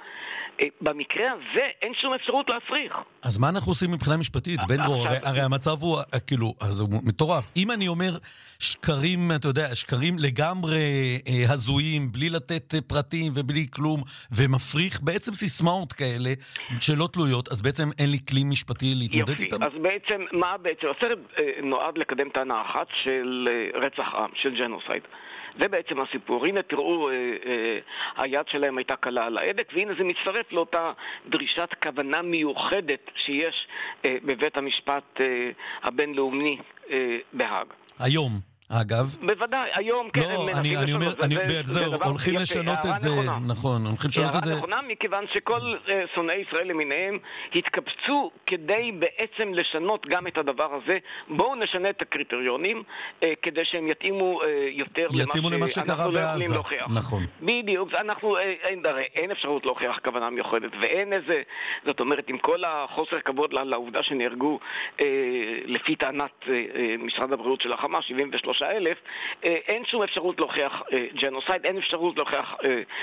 במקרה הזה אין שום אפשרות להפריך. אז מה אנחנו עושים מבחינה משפטית? בן דרור, הרי, הרי המצב הוא, כאילו, אז הוא מטורף. אם אני אומר שקרים, אתה יודע, שקרים לגמרי אה, הזויים, בלי לתת אה, פרטים ובלי כלום, ומפריך בעצם סיסמאות כאלה שלא תלויות, אז בעצם אין לי כלי משפטי להתמודד יופי. איתם? אז בעצם, מה בעצם? הסרט אה, נועד לקדם טענה אחת של אה, רצח עם, של ג'נוסייד. זה בעצם הסיפור. הנה תראו, אה, אה, היד שלהם הייתה קלה על ההדק, והנה זה מצטרף לאותה דרישת כוונה מיוחדת שיש אה, בבית המשפט אה, הבינלאומי אה, בהאג. היום. אגב. בוודאי, היום כן, לא, אני, אני אומר, אני, זהו, הולכים לשנות את זה, נכון, הולכים לשנות את זה. נכונה, מכיוון שכל שונאי ישראל למיניהם התקבצו כדי בעצם לשנות גם את הדבר הזה. בואו נשנה את הקריטריונים כדי שהם יתאימו יותר למה שאנחנו לא יכולים להוכיח. נכון. בדיוק, אנחנו, אין, אין אפשרות להוכיח כוונה מיוחדת, ואין איזה, זאת אומרת, עם כל החוסר כבוד לעובדה שנהרגו לפי טענת משרד הבריאות של החמאס, שבעים ושלושה אלף, אין שום אפשרות להוכיח ג'נוסייד, אין אפשרות להוכיח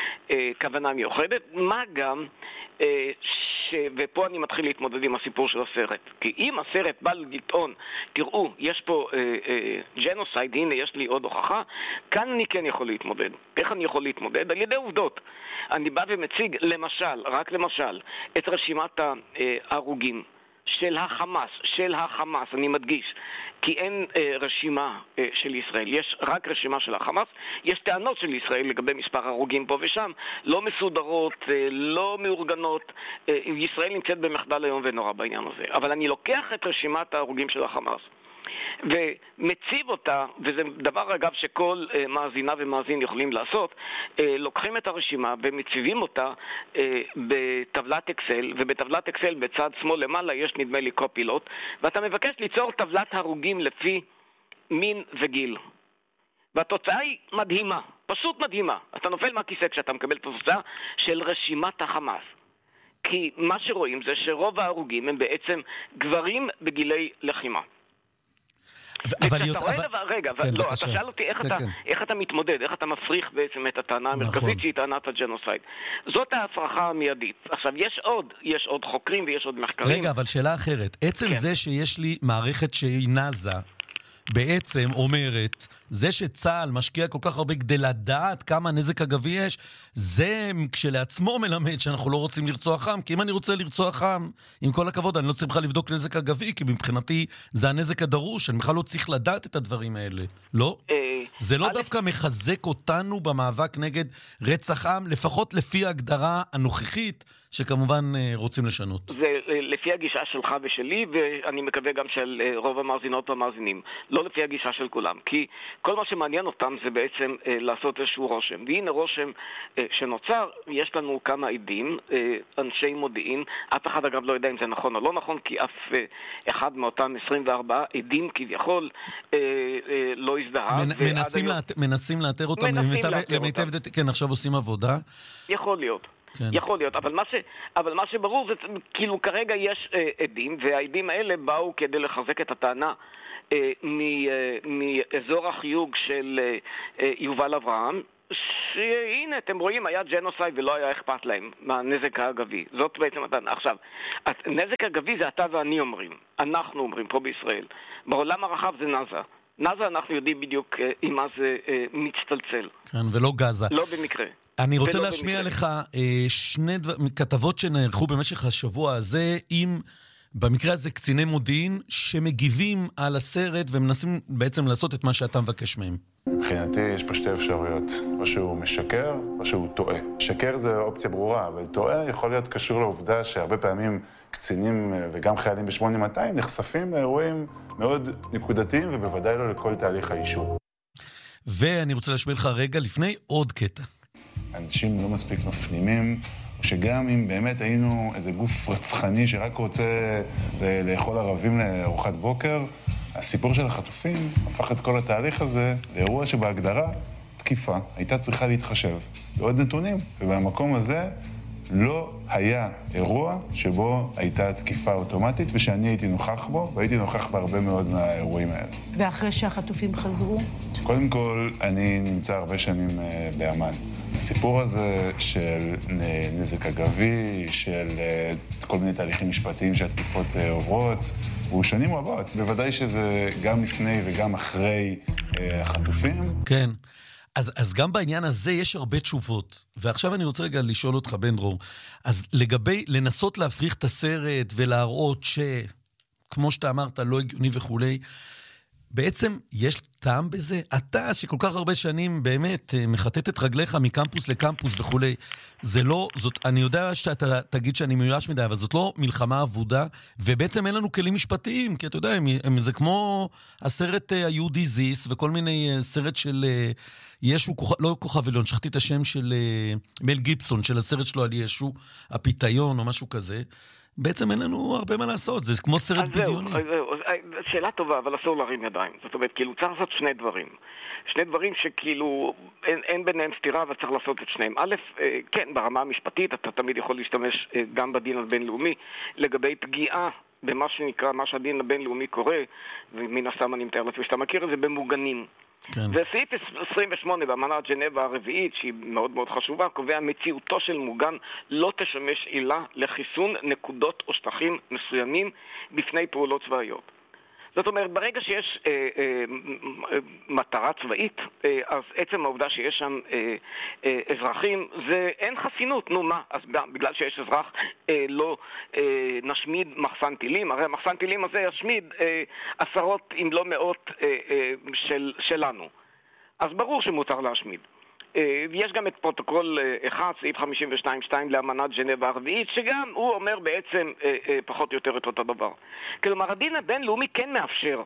כוונה מיוחדת, מה גם ש... ופה אני מתחיל להתמודד עם הסיפור של הסרט, כי אם הסרט בא לטעון, תראו, יש פה ג'נוסייד, הנה יש לי עוד הוכחה, כאן אני כן יכול להתמודד. איך אני יכול להתמודד? על ידי עובדות. אני בא ומציג למשל, רק למשל, את רשימת ההרוגים של החמאס, של החמאס, אני מדגיש, כי אין אה, רשימה אה, של ישראל, יש רק רשימה של החמאס, יש טענות של ישראל לגבי מספר הרוגים פה ושם, לא מסודרות, אה, לא מאורגנות, אה, ישראל נמצאת במחדל היום ונורא בעניין הזה, אבל אני לוקח את רשימת ההרוגים של החמאס, ומציב אותה, וזה דבר אגב שכל uh, מאזינה ומאזין יכולים לעשות, uh, לוקחים את הרשימה ומציבים אותה uh, בטבלת אקסל, ובטבלת אקסל בצד שמאל למעלה יש נדמה לי קופילוט, ואתה מבקש ליצור טבלת הרוגים לפי מין וגיל. והתוצאה היא מדהימה, פשוט מדהימה. אתה נופל מהכיסא כשאתה מקבל את התוצאה של רשימת החמאס. כי מה שרואים זה שרוב ההרוגים הם בעצם גברים בגילי לחימה. אבל אתה רואה דבר, רגע, לא, אתה שאל אותי איך אתה מתמודד, איך אתה מפריך בעצם את הטענה המרכזית שהיא טענת הג'נוסייד. זאת ההפרחה המיידית. עכשיו, יש עוד, יש עוד חוקרים ויש עוד מחקרים. רגע, אבל שאלה אחרת. עצם זה שיש לי מערכת שהיא נאזה, בעצם אומרת, זה שצה"ל משקיע כל כך הרבה כדי לדעת כמה נזק אגבי יש, זה כשלעצמו מלמד שאנחנו לא רוצים לרצוח עם, כי אם אני רוצה לרצוח עם, עם כל הכבוד, אני לא צריך לבדוק נזק אגבי, כי מבחינתי זה הנזק הדרוש, אני בכלל לא צריך לדעת את הדברים האלה, לא? זה לא דווקא מחזק אותנו במאבק נגד רצח עם, לפחות לפי ההגדרה הנוכחית, שכמובן רוצים לשנות. זה לפי הגישה שלך ושלי, ואני מקווה גם של רוב המאזינות והמאזינים. לא לפי הגישה של כולם, כי כל מה שמעניין אותם זה בעצם לעשות איזשהו רושם. והנה רושם שנוצר, יש לנו כמה עדים, אנשי מודיעין, אף אחד אגב לא יודע אם זה נכון או לא נכון, כי אף אחד מאותם עשרים וארבעה עדים כביכול לא הזדהה. מנסים לאתר אותם, למיטב, כן, עכשיו עושים עבודה. יכול להיות. כן. יכול להיות, אבל מה, ש, אבל מה שברור זה כאילו כרגע יש אה, עדים, והעדים האלה באו כדי לחזק את הטענה אה, מ, אה, מאזור החיוג של אה, יובל אברהם, שהנה אתם רואים היה ג'נוסייד ולא היה אכפת להם מהנזק האגבי. זאת בעצם הטענה. עכשיו, נזק אגבי זה אתה ואני אומרים, אנחנו אומרים פה בישראל, בעולם הרחב זה נאזה. נאזה אנחנו יודעים בדיוק אה, עם מה זה אה, מצטלצל. כן, ולא גזה. לא במקרה. אני רוצה להשמיע לך אה, שני דבר, כתבות שנערכו במשך השבוע הזה עם, במקרה הזה, קציני מודיעין שמגיבים על הסרט ומנסים בעצם לעשות את מה שאתה מבקש מהם. מבחינתי יש פה שתי אפשרויות, או שהוא משקר או שהוא טועה. שקר זה אופציה ברורה, אבל טועה יכול להיות קשור לעובדה שהרבה פעמים קצינים וגם חיילים ב-שמונה מאתיים נחשפים לאירועים מאוד נקודתיים ובוודאי לא לכל תהליך האישור. ואני רוצה להשמיע לך רגע לפני עוד קטע. אנשים לא מספיק מפנימים, שגם אם באמת היינו איזה גוף רצחני שרק רוצה לאכול ערבים לארוחת בוקר, הסיפור של החטופים הפך את כל התהליך הזה לאירוע שבהגדרה תקיפה הייתה צריכה להתחשב בעוד נתונים, ובמקום הזה לא היה אירוע שבו הייתה תקיפה אוטומטית ושאני הייתי נוכח בו, והייתי נוכח בהרבה מאוד מהאירועים האלה. ואחרי שהחטופים חזרו? קודם כל, אני נמצא הרבה שנים באמן. הסיפור הזה של נזק אגבי, של כל מיני תהליכים משפטיים שהתקיפות עוברות, הוא שנים רבות. בוודאי שזה גם לפני וגם אחרי החטופים. כן. אז, אז גם בעניין הזה יש הרבה תשובות. ועכשיו אני רוצה רגע לשאול אותך, בן דרור, אז לגבי לנסות להפריך את הסרט ולהראות שכמו שאתה אמרת, לא הגיוני וכולי, בעצם יש טעם בזה? אתה שכל כך הרבה שנים באמת מחטט את רגליך מקמפוס לקמפוס וכולי, זה לא, זאת, אני יודע שאתה תגיד שאני מיואש מדי, אבל זאת לא מלחמה עבודה, ובעצם אין לנו כלים משפטיים, כי אתה יודע, הם, הם, זה כמו הסרט היהודי זיס, וכל מיני סרט של ישו, לא כוכב עליון, שכחתי את השם של מל גיבסון, של הסרט שלו על ישו, הפיתיון או משהו כזה, בעצם אין לנו הרבה מה לעשות, זה כמו סרט בדיוני. שאלה טובה, אבל אסור להרים ידיים. זאת אומרת, כאילו צריך לעשות שני דברים. שני דברים שכאילו אין, אין ביניהם סתירה, אבל צריך לעשות את שניהם. א', כן, ברמה המשפטית, אתה תמיד יכול להשתמש גם בדין הבינלאומי, לגבי פגיעה במה שנקרא, מה שהדין הבינלאומי קורא, ומן הסתם אני מתאר לעצמי שאתה מכיר את זה, במוגנים. כן. וסעיף עשרים ושמונה באמנת ז'נבה הרביעית, שהיא מאוד מאוד חשובה, קובע מציאותו של מוגן לא תשמש עילה לחיסון נקודות או שטחים מסוימים בפני פעולות צבאיות. זאת אומרת, ברגע שיש אה, אה, מטרה צבאית, אה, אז עצם העובדה שיש שם אה, אה, אזרחים, זה אין חסינות. נו מה, אז בגלל שיש אזרח אה, לא אה, נשמיד מחסן טילים, הרי המחסן טילים הזה ישמיד אה, עשרות אם לא מאות אה, אה, של, שלנו. אז ברור שמותר להשמיד. יש גם את פרוטוקול אחד, סעיף חמישים ושתיים שתיים לאמנת ז'נבה הרביעית, שגם הוא אומר בעצם פחות או יותר את אותו דבר. כלומר, הדין הבינלאומי כן מאפשר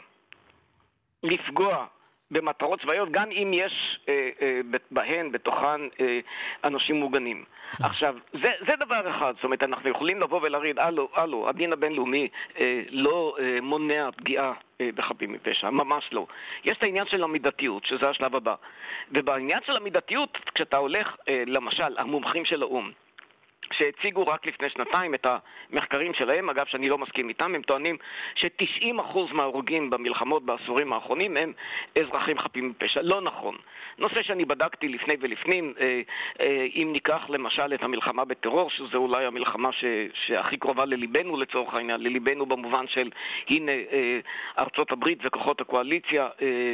לפגוע במטרות צבאיות, גם אם יש אה, אה, בהן, בתוכן, אה, אנשים מוגנים. כן. עכשיו, זה, זה דבר אחד, זאת אומרת, אנחנו יכולים לבוא ולהגיד, אלו, אלו, הדין הבינלאומי אה, לא אה, מונע פגיעה אה, בחפים מפשע, ממש לא. יש את העניין של המידתיות, שזה השלב הבא. ובעניין של המידתיות, כשאתה הולך, אה, למשל, המומחים של האום, שהציגו רק לפני שנתיים את המחקרים שלהם, אגב שאני לא מסכים איתם, הם טוענים ש-תשעים אחוז מההרוגים במלחמות בעשורים האחרונים הם אזרחים חפים מפשע. לא נכון. נושא שאני בדקתי לפני ולפנים, אה, אה, אם ניקח למשל את המלחמה בטרור, שזו אולי המלחמה ש, שהכי קרובה לליבנו לצורך העניין, לליבנו במובן של הנה אה, ארצות הברית וכוחות הקואליציה אה,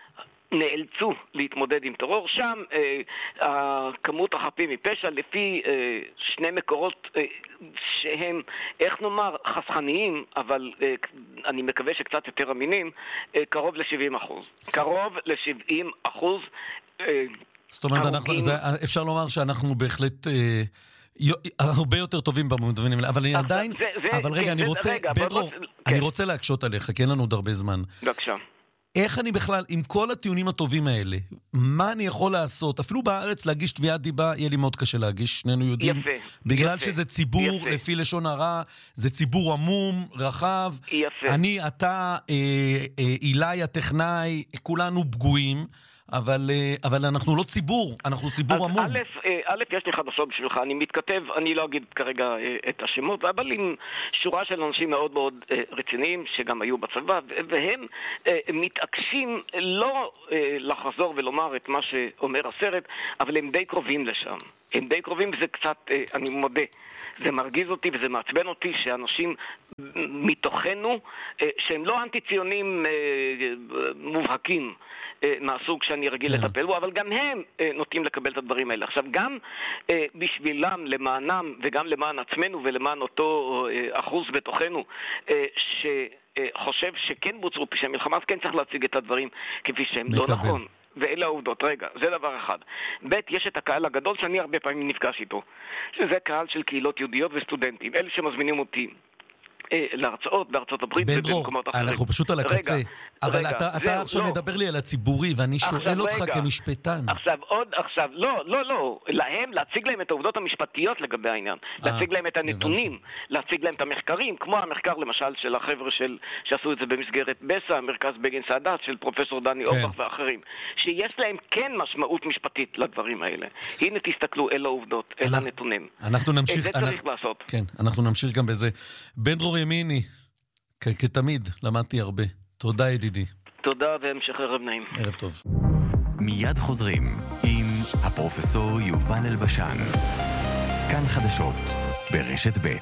נאלצו להתמודד עם טרור. שם אה, כמות החפים מפשע לפי אה, שני מקורות אה, שהם, איך נאמר, חסכניים, אבל אה, אני מקווה שקצת יותר אמינים, אה, קרוב ל-שבעים אחוז. קרוב ל-שבעים אחוז אה, זאת אומרת, אנחנו, זה, אפשר לומר שאנחנו בהחלט... אה... הרבה יותר טובים במובנים האלה, אבל אני עדיין, אבל רגע, אני רוצה, בדרור, אני רוצה להקשות עליך, כי אין לנו עוד הרבה זמן. בבקשה. איך אני בכלל, עם כל הטיעונים הטובים האלה, מה אני יכול לעשות? אפילו בארץ להגיש תביעת דיבה, יהיה לי מאוד קשה להגיש, שנינו יודעים. יפה. בגלל יפה, שזה ציבור, יפה. לפי לשון הרע, זה ציבור עמום, רחב. יפה. אני, אתה, אה, אה, אילי הטכנאי, כולנו פגועים. אבל, אבל אנחנו לא ציבור, אנחנו ציבור עמום. א', א', יש לי חדשות בשבילך, אני מתכתב, אני לא אגיד כרגע את השמות, אבל עם שורה של אנשים מאוד מאוד רציניים שגם היו בצבא, והם מתעקשים לא לחזור ולומר את מה שאומר הסרט, אבל הם די קרובים לשם. הם די קרובים, וזה קצת, אני מודה, זה מרגיז אותי וזה מעצבן אותי שאנשים מתוכנו, שהם לא אנטי-ציונים מובהקים, מהסוג שאני רגיל כן. לטפל בו, אבל גם הם אה, נוטים לקבל את הדברים האלה. עכשיו, גם אה, בשבילם, למענם, וגם למען עצמנו, ולמען אותו אה, אחוז בתוכנו, אה, שחושב שכן בוצעו פשעי מלחמה, אז כן צריך להציג את הדברים כפי שהם. מקבל. לא נכון. ואלה העובדות. רגע, זה דבר אחד. ב', יש את הקהל הגדול שאני הרבה פעמים נפגש איתו, שזה קהל של קהילות יהודיות וסטודנטים. אלה שמזמינים אותי להרצאות בארצות הברית ובמקומות אחרים. אנחנו פשוט על הקצה. אבל אתה עכשיו מדבר לי על הציבורי, ואני שואל אותך כמשפטן. עכשיו, עוד עכשיו, לא, לא, לא. להם, להציג להם את העובדות המשפטיות לגבי העניין. להציג להם את הנתונים, להציג להם את המחקרים, כמו המחקר למשל של החבר'ה שעשו את זה במסגרת בסה, מרכז בגין סעדת, של פרופסור דני אורבך ואחרים, שיש להם כן משמעות משפטית לדברים האלה. הנה תסתכלו אל העובדות, אל הנתונים. אנחנו נמשיך. זה צריך לעשות. כן, אנחנו נמשיך גם בזה. בדרור ימיני, כתמיד, למדתי הרבה. תודה ידידי. תודה והמשך ערב נעים. ערב טוב. מיד חוזרים עם הפרופסור יובל אלבשן. כאן חדשות ברשת ב'.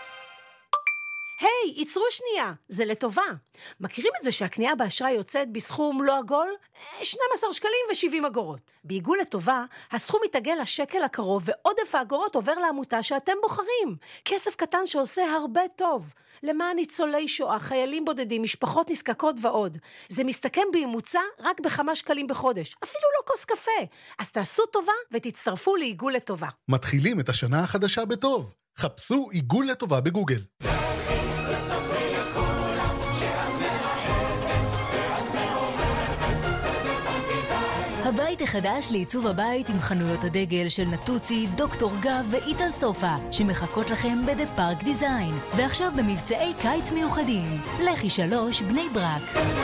היי, ייצרו שנייה, זה לטובה. מכירים את זה שהקנייה באשראי יוצאת בסכום לא עגול? שנים עשר שקלים ו-שבעים אגורות. בעיגול לטובה, הסכום מתעגל לשקל הקרוב ועודף האגורות עובר לעמותה שאתם בוחרים. כסף קטן שעושה הרבה טוב. למען ניצולי שואה, חיילים בודדים, משפחות נזקקות ועוד. זה מסתכם בממוצע רק בכמה שקלים בחודש. אפילו לא כוס קפה. אז תעשו טובה ותצטרפו לעיגול לטובה. מתחילים את השנה החדשה בטוב. חפשו עיגול לטובה בגוגל. הבית החדש לעיצוב הבית עם חנויות הדגל של נטוצי, דוקטור גב ואיטל סופה, שמחכות לכם בדה פארק דיזיין. ועכשיו במבצעי קיץ מיוחדים. לכי שלוש בני ברק.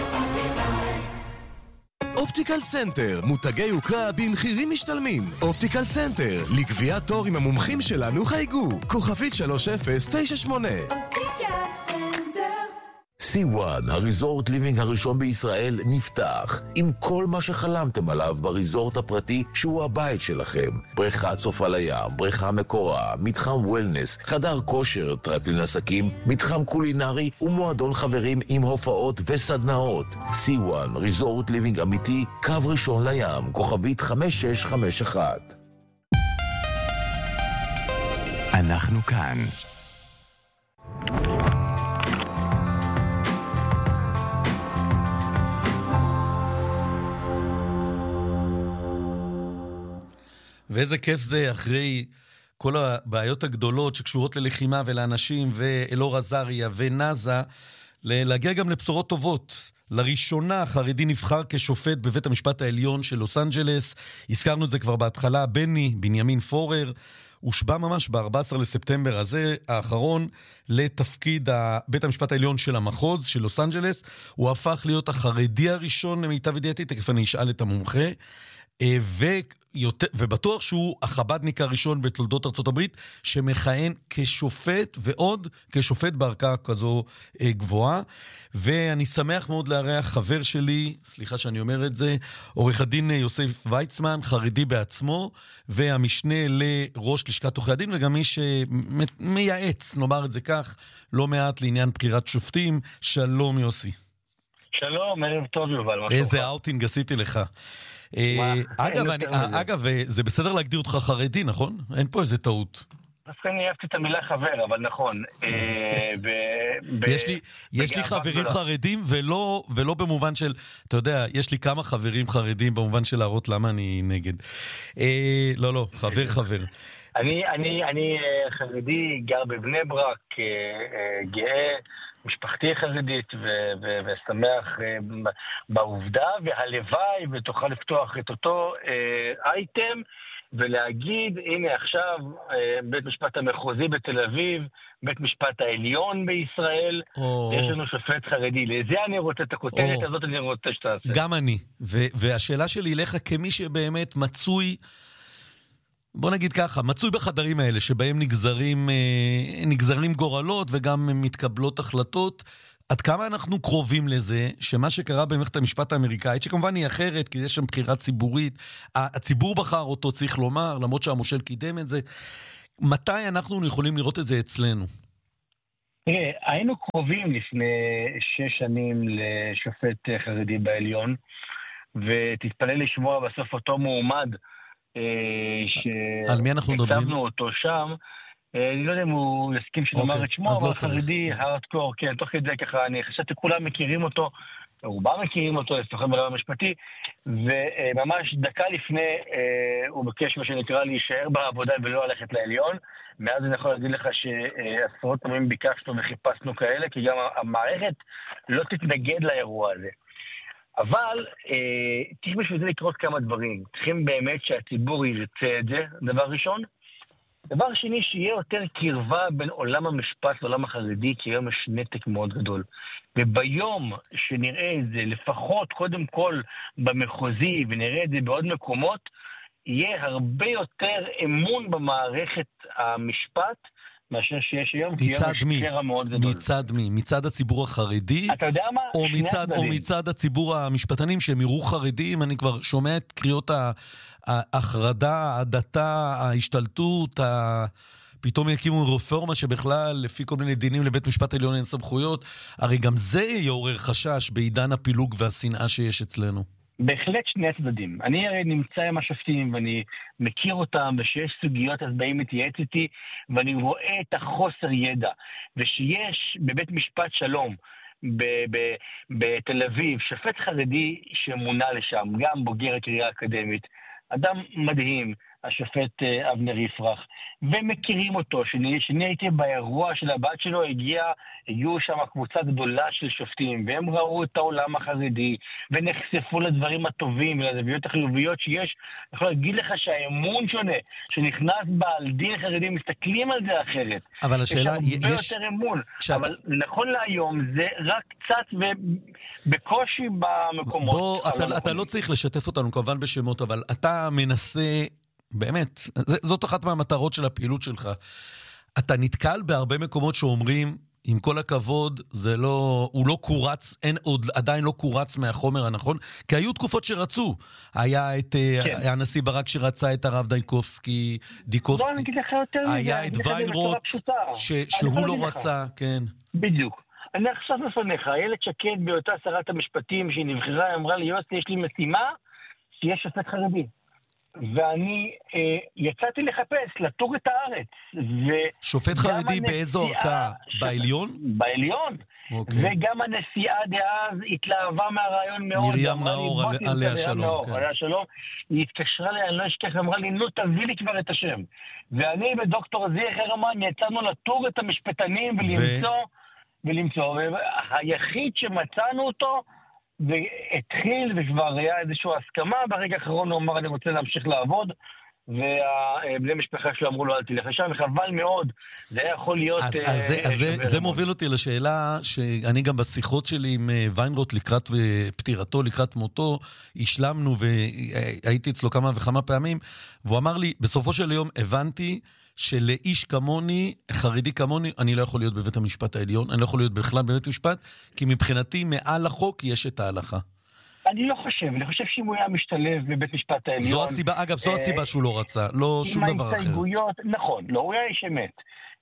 אופטיקל סנטר, מותגי יוקרה במחירים משתלמים. אופטיקל סנטר, לקביעת תור עם המומחים שלנו חייגו. כוכבית שלוש אפס תשע שמונה. אופטיקל סנטר. סי וואן, הריזורט ליבינג הראשון בישראל, נפתח עם כל מה שחלמתם עליו בריזורט הפרטי שהוא הבית שלכם. בריכת סוף על הים, בריכה מקורה, מתחם וולנס, חדר כושר, טרפלין עסקים, מתחם קולינרי ומועדון חברים עם הופעות וסדנאות. סי וואן, ריזורט ליבינג אמיתי, קו ראשון לים, כוכבית חמש שש חמש אחת. אנחנו כאן. ואיזה כיף זה אחרי כל הבעיות הגדולות שקשורות ללחימה ולאנשים, ואלאור עזריה ונאזה, להגיע גם לבשורות טובות. לראשונה חרדי נבחר כשופט בבית המשפט העליון של לוס אנג'לס. הזכרנו את זה כבר בהתחלה, בני בנימין פורר, הושבע ממש ב-ארבעה עשר לספטמבר הזה האחרון לתפקיד בית המשפט העליון של המחוז של לוס אנג'לס. הוא הפך להיות החרדי הראשון למיטב ידיעתי, תכף אני אשאל את המומחה. ו... יותר, ובטוח שהוא החבדניק הראשון בתולדות ארצות הברית שמכהן כשופט ועוד כשופט בערכאה כזו אה, גבוהה. ואני שמח מאוד לארח חבר שלי, סליחה שאני אומר את זה, עורך הדין יוסף ויצמן, חרדי בעצמו, והמשנה לראש לשכת עורכי הדין, וגם מי שמייעץ, נאמר את זה כך, לא מעט לעניין בחירת שופטים. שלום יוסי. שלום, ערב טוב יובל. איזה אאוטינג עשיתי לך. אגב, אני, אגב, זה בסדר להגדיר אותך חרדי, נכון? אין פה איזה טעות. דווקא אני אהבתי את המילה חבר, אבל נכון. יש לי חברים חרדים, ולא במובן של, אתה יודע, יש לי כמה חברים חרדים במובן של להראות למה אני נגד. לא, לא, חבר חבר. אני חרדי, גר בבני ברק, גאה, משפחתי חרדית, ושמח בעובדה, והלוואי ותוכל לפתוח את אותו אייטם, ולהגיד, הנה עכשיו, בית משפט המחוזי בתל אביב, בית משפט העליון בישראל, יש לנו שופט חרדי. לזה אני רוצה את הכותרת הזאת, אני רוצה שתעשה. גם אני. והשאלה שלי אליך, כמי שבאמת מצוי, בוא נגיד ככה, מצוי בחדרים האלה, שבהם נגזרים, נגזרים גורלות, וגם מתקבלות החלטות, עד כמה אנחנו קרובים לזה, שמה שקרה במערכת המשפט האמריקאית, שכמובן היא אחרת, כי יש שם בחירה ציבורית, הציבור בחר אותו, צריך לומר, למרות שהמושל קידם את זה, מתי אנחנו יכולים לראות את זה אצלנו? תראה, היינו קרובים לפני שש שנים לשופט חרדי בעליון, ותתפלא לשמוע בסוף אותו מועמד, על מי אנחנו מדברים? שהצבנו אותו שם, אני לא יודע אם הוא יסכים שנאמר את שמו, אבל חרדי, הארדקור, כן, תוך כדי ככה, אני חשבתי כולם מכירים אותו, רובם מכירים אותו, לפחות ברמה המשפטי, וממש דקה לפני הוא ביקש מה שנקרא להישאר בעבודה ולא ללכת לעליון. מאז אני יכול להגיד לך שעשרות פעמים ביקשנו וחיפשנו כאלה, כי גם המערכת לא תתנגד לאירוע הזה. אבל צריך בשביל זה לקרות כמה דברים. צריכים באמת שהציבור ירצה את זה, דבר ראשון. דבר שני, שיהיה יותר קרבה בין עולם המשפט לעולם החרדי, כי היום יש נתק מאוד גדול. וביום שנראה את זה, לפחות קודם כל במחוזי, ונראה את זה בעוד מקומות, יהיה הרבה יותר אמון במערכת המשפט, מאשר שיש היום, כי היום יש קרע מאוד גדול. מצד מי? מצד הציבור החרדי? אתה יודע מה? או מצד, או מצד הציבור המשפטנים שהם יראו חרדים? אני כבר שומע את קריאות ההחרדה, ההדתה, ההשתלטות, ה... פתאום יקימו רפורמה שבכלל, לפי כל מיני דינים לבית משפט העליון אין סמכויות. הרי גם זה יעורר חשש בעידן הפילוג והשנאה שיש אצלנו. בהחלט שני הצדדים. אני הרי נמצא עם השופטים ואני מכיר אותם, ושיש סוגיות אז באים מתייעץ איתי, ואני רואה את החוסר ידע. ושיש בבית משפט שלום ב- ב- בתל אביב שופט חרדי שמונה לשם, גם בוגר הקריירה האקדמית, אדם מדהים, השופט אבנר יפרח, ומכירים אותו. שאני, שאני הייתי באירוע של הבת שלו, הגיע, הגיעו שם קבוצה גדולה של שופטים, והם ראו את העולם החרדי, ונחשפו לדברים הטובים ולזוויות החיוביות שיש. אני יכול להגיד לך שהאמון שונה, שנכנס בעל דין חרדי, מסתכלים על זה אחרת. אבל השאלה, יש הרבה יש... יותר אמון. שאת... אבל נכון להיום, זה רק קצת ובקושי במקומות. בוא, אתה, אתה לא צריך לשתף אותנו כמובן בשמות, אבל אתה מנסה... באמת, זאת אחת מהמטרות של הפעילות שלך. אתה נתקל בהרבה מקומות שאומרים, עם כל הכבוד, זה לא, הוא לא קורץ, אין עוד, עדיין לא קורץ מהחומר הנכון, כי היו תקופות שרצו. היה את, כן. הנשיא ברק שרצה את הרב דייקובסקי, דיקובסקי. בוא נגיד לך יותר מזה. היה את ויינרוט, ש, שהוא לא רצה, כן. בדיוק. אני עכשיו לפניך, איילת שקד באותה שרת המשפטים שהיא נבחרה, אמרה לי, יוסי, יש לי משימה, שיש שופט חרדי. ואני אה, יצאתי לחפש, לטור את הארץ. שופט חרדי הנשיאה, באיזו ערכאה? בעליון? בעליון. אוקיי. וגם הנשיאה דאז התלהבה מהרעיון מאוד. מרים נאור, עליה שלום. כן. עליה שלום. היא התקשרה לי, אני לא אשכח, אמרה לי, נו, תביא לי כבר את השם. ואני ודוקטור זיח הרמן יצאנו לטור את המשפטנים ולמצוא, ו... ולמצוא. והיחיד שמצאנו אותו, והתחיל וכבר היה איזושהי הסכמה, ברגע האחרון הוא אמר אני רוצה להמשיך לעבוד, ובני משפחה שלו אמרו לו, אל תלך לשם, חבל מאוד, זה יכול להיות... אז, אז, זה, אז זה, זה מוביל אותי לשאלה שאני גם בשיחות שלי עם ויינרוט לקראת פטירתו, לקראת מותו, השלמנו והייתי אצלו כמה וכמה פעמים, והוא אמר לי, בסופו של יום הבנתי שלאיש כמוני, חרדי כמוני, אני לא יכול להיות בבית המשפט העליון, אני לא יכול להיות בכלל בבית המשפט, כי מבחינתי מעל החוק יש את ההלכה. אני לא חושב, אני חושב שאם הוא היה משתלב בבית משפט העליון... זו הסיבה, אגב, זו הסיבה שהוא לא רצה, לא שום דבר אחר. עם ההסתייגויות, נכון, לא, הוא היה איש אמת.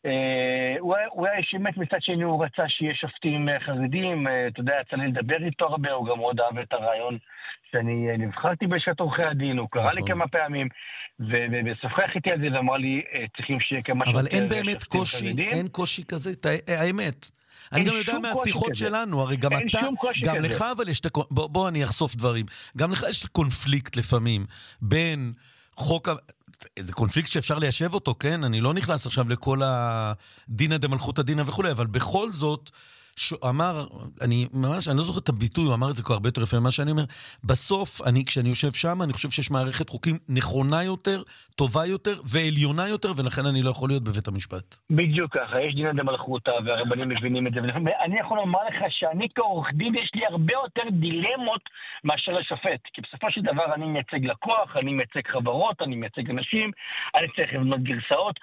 הוא היה איש אמת מצד שני, הוא רצה שיהיה שופטים חרדים, אתה יודע, יצא לי לדבר איתו הרבה, הוא גם מאוד אהב את הרעיון שאני נבחרתי בשעת עורכי הדין, הוא קרא לי כמה פעמים, ושוחח איתי על זה ואמר לי, צריכים שיהיה כמה שופטים חרדים. אבל אין באמת קושי, אין קושי כזה, האמת. אני גם יודע מהשיחות שלנו, הרי גם אתה, גם לך אבל יש, בוא אני אחשוף דברים, גם לך יש קונפליקט לפעמים, בין חוק, זה קונפליקט שאפשר ליישב אותו, כן? אני לא נכנס עכשיו לכל הדינא דמלכותא דינא וכו', אבל בכל זאת, אמר, אני ממש, אני לא זוכר את הביטוי, הוא אמר את זה כבר הרבה יותר יפה ממה שאני אומר, בסוף, אני, כשאני יושב שם, אני חושב שיש מערכת חוקים נכונה יותר, טובה יותר ועליונה יותר, ולכן אני לא יכול להיות בבית המשפט. בדיוק ככה, יש דינא דמלכותא, והרבנים מבינים את זה, ואני יכול לומר לך שאני כעורך דין, יש לי הרבה יותר דילמות מאשר לשופט, כי בסופו של דבר אני מייצג לקוח, אני מייצג חברות, אני מייצג אנשים, אני צריך לבנות גרסאות,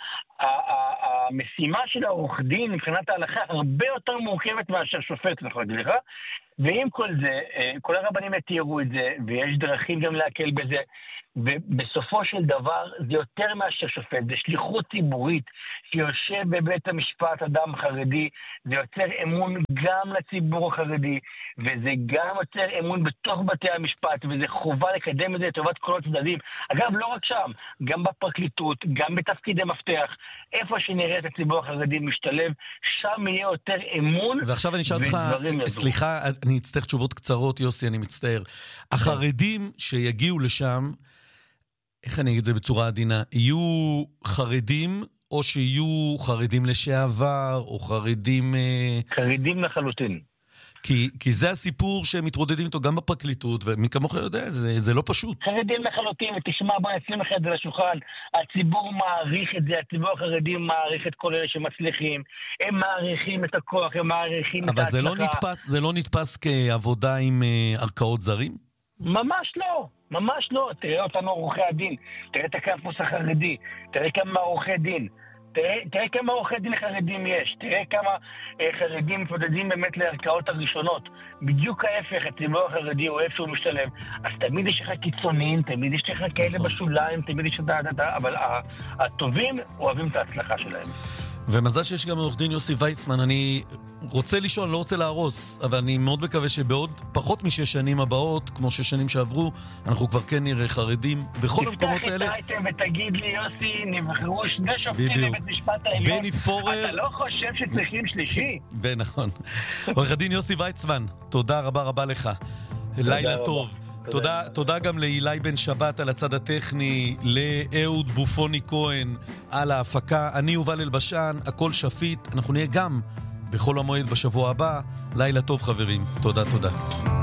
המשימה של העורך דין מבחינת ההלכה הרבה יותר מורכבת מאשר שופט, נכון לך? ועם כל זה, כל הרבנים יתירו את זה, ויש דרכים גם להקל בזה, ובסופו של דבר זה יותר מאשר שופט, זה שליחות ציבורית שיושב בבית המשפט אדם חרדי, זה יוצר אמון גם לציבור החרדי, וזה גם יוצר אמון בתוך בתי המשפט, וזה חובה לקדם את זה לטובת כל הצדדים. אגב, לא רק שם, גם בפרקליטות, גם בתפקידי מפתח, איפה שנראה את הציבור החרדי משתלב, שם יהיה יותר אמון. ועכשיו אני אשאל אותך, סליחה, אני אצטרך תשובות קצרות, יוסי, אני מצטער. החרדים שיגיעו לשם, איך אני אגיד את זה בצורה עדינה, יהיו חרדים, או שיהיו חרדים לשעבר, או חרדים... חרדים לחלוטין. כי, כי זה הסיפור שהם מתרודדים איתו גם בפרקליטות, ומי כמוך יודע, זה, זה לא פשוט. חרדים לחלוטין, ותשמע, בוא נשים לך את זה לשולחן, הציבור מעריך את זה, הציבור החרדי מעריך את כל אלה שמצליחים, הם מעריכים את הכוח, הם מעריכים את ההצלחה. אבל זה לא נתפס, זה לא נתפס כעבודה עם uh, ערכאות זרים? ממש לא, ממש לא. תראה אותנו עורכי הדין, תראה את הקמפוס החרדי, תראה כמה עורכי דין, תראה, תראה כמה עורכי דין חרדים יש, תראה כמה אה, חרדים מתמודדים באמת לערכאות הראשונות. בדיוק ההפך, הציבור החרדי הוא איפה הוא משתלב. אז תמיד יש לך קיצוניים, תמיד יש לך כאלה בשוליים, תמיד יש לך, אבל הטובים אוהבים את ההצלחה שלהם. ומזל שיש גם עורך דין יוסי ויצמן. אני רוצה לשאול, לא רוצה להרוס, אבל אני מאוד מקווה שבעוד פחות משש שנים הבאות, כמו שש שנים שעברו, אנחנו כבר כן נראה חרדים בכל המקומות האלה. תפתח את האייטם ותגיד לי, יוסי, נבחרו שני שופטים בבית משפט העליון. בני פורר... אתה לא חושב שצריכים שלישי? נכון. עורך הדין יוסי ויצמן, תודה רבה רבה לך. לילה טוב. תודה, תודה גם לאילי בן שבת על הצד הטכני, לאהוד בופוני כהן על ההפקה. אני יובל אלבשן, הכל שפיט. אנחנו נהיה גם בחול המועד בשבוע הבא. לילה טוב חברים. תודה, תודה.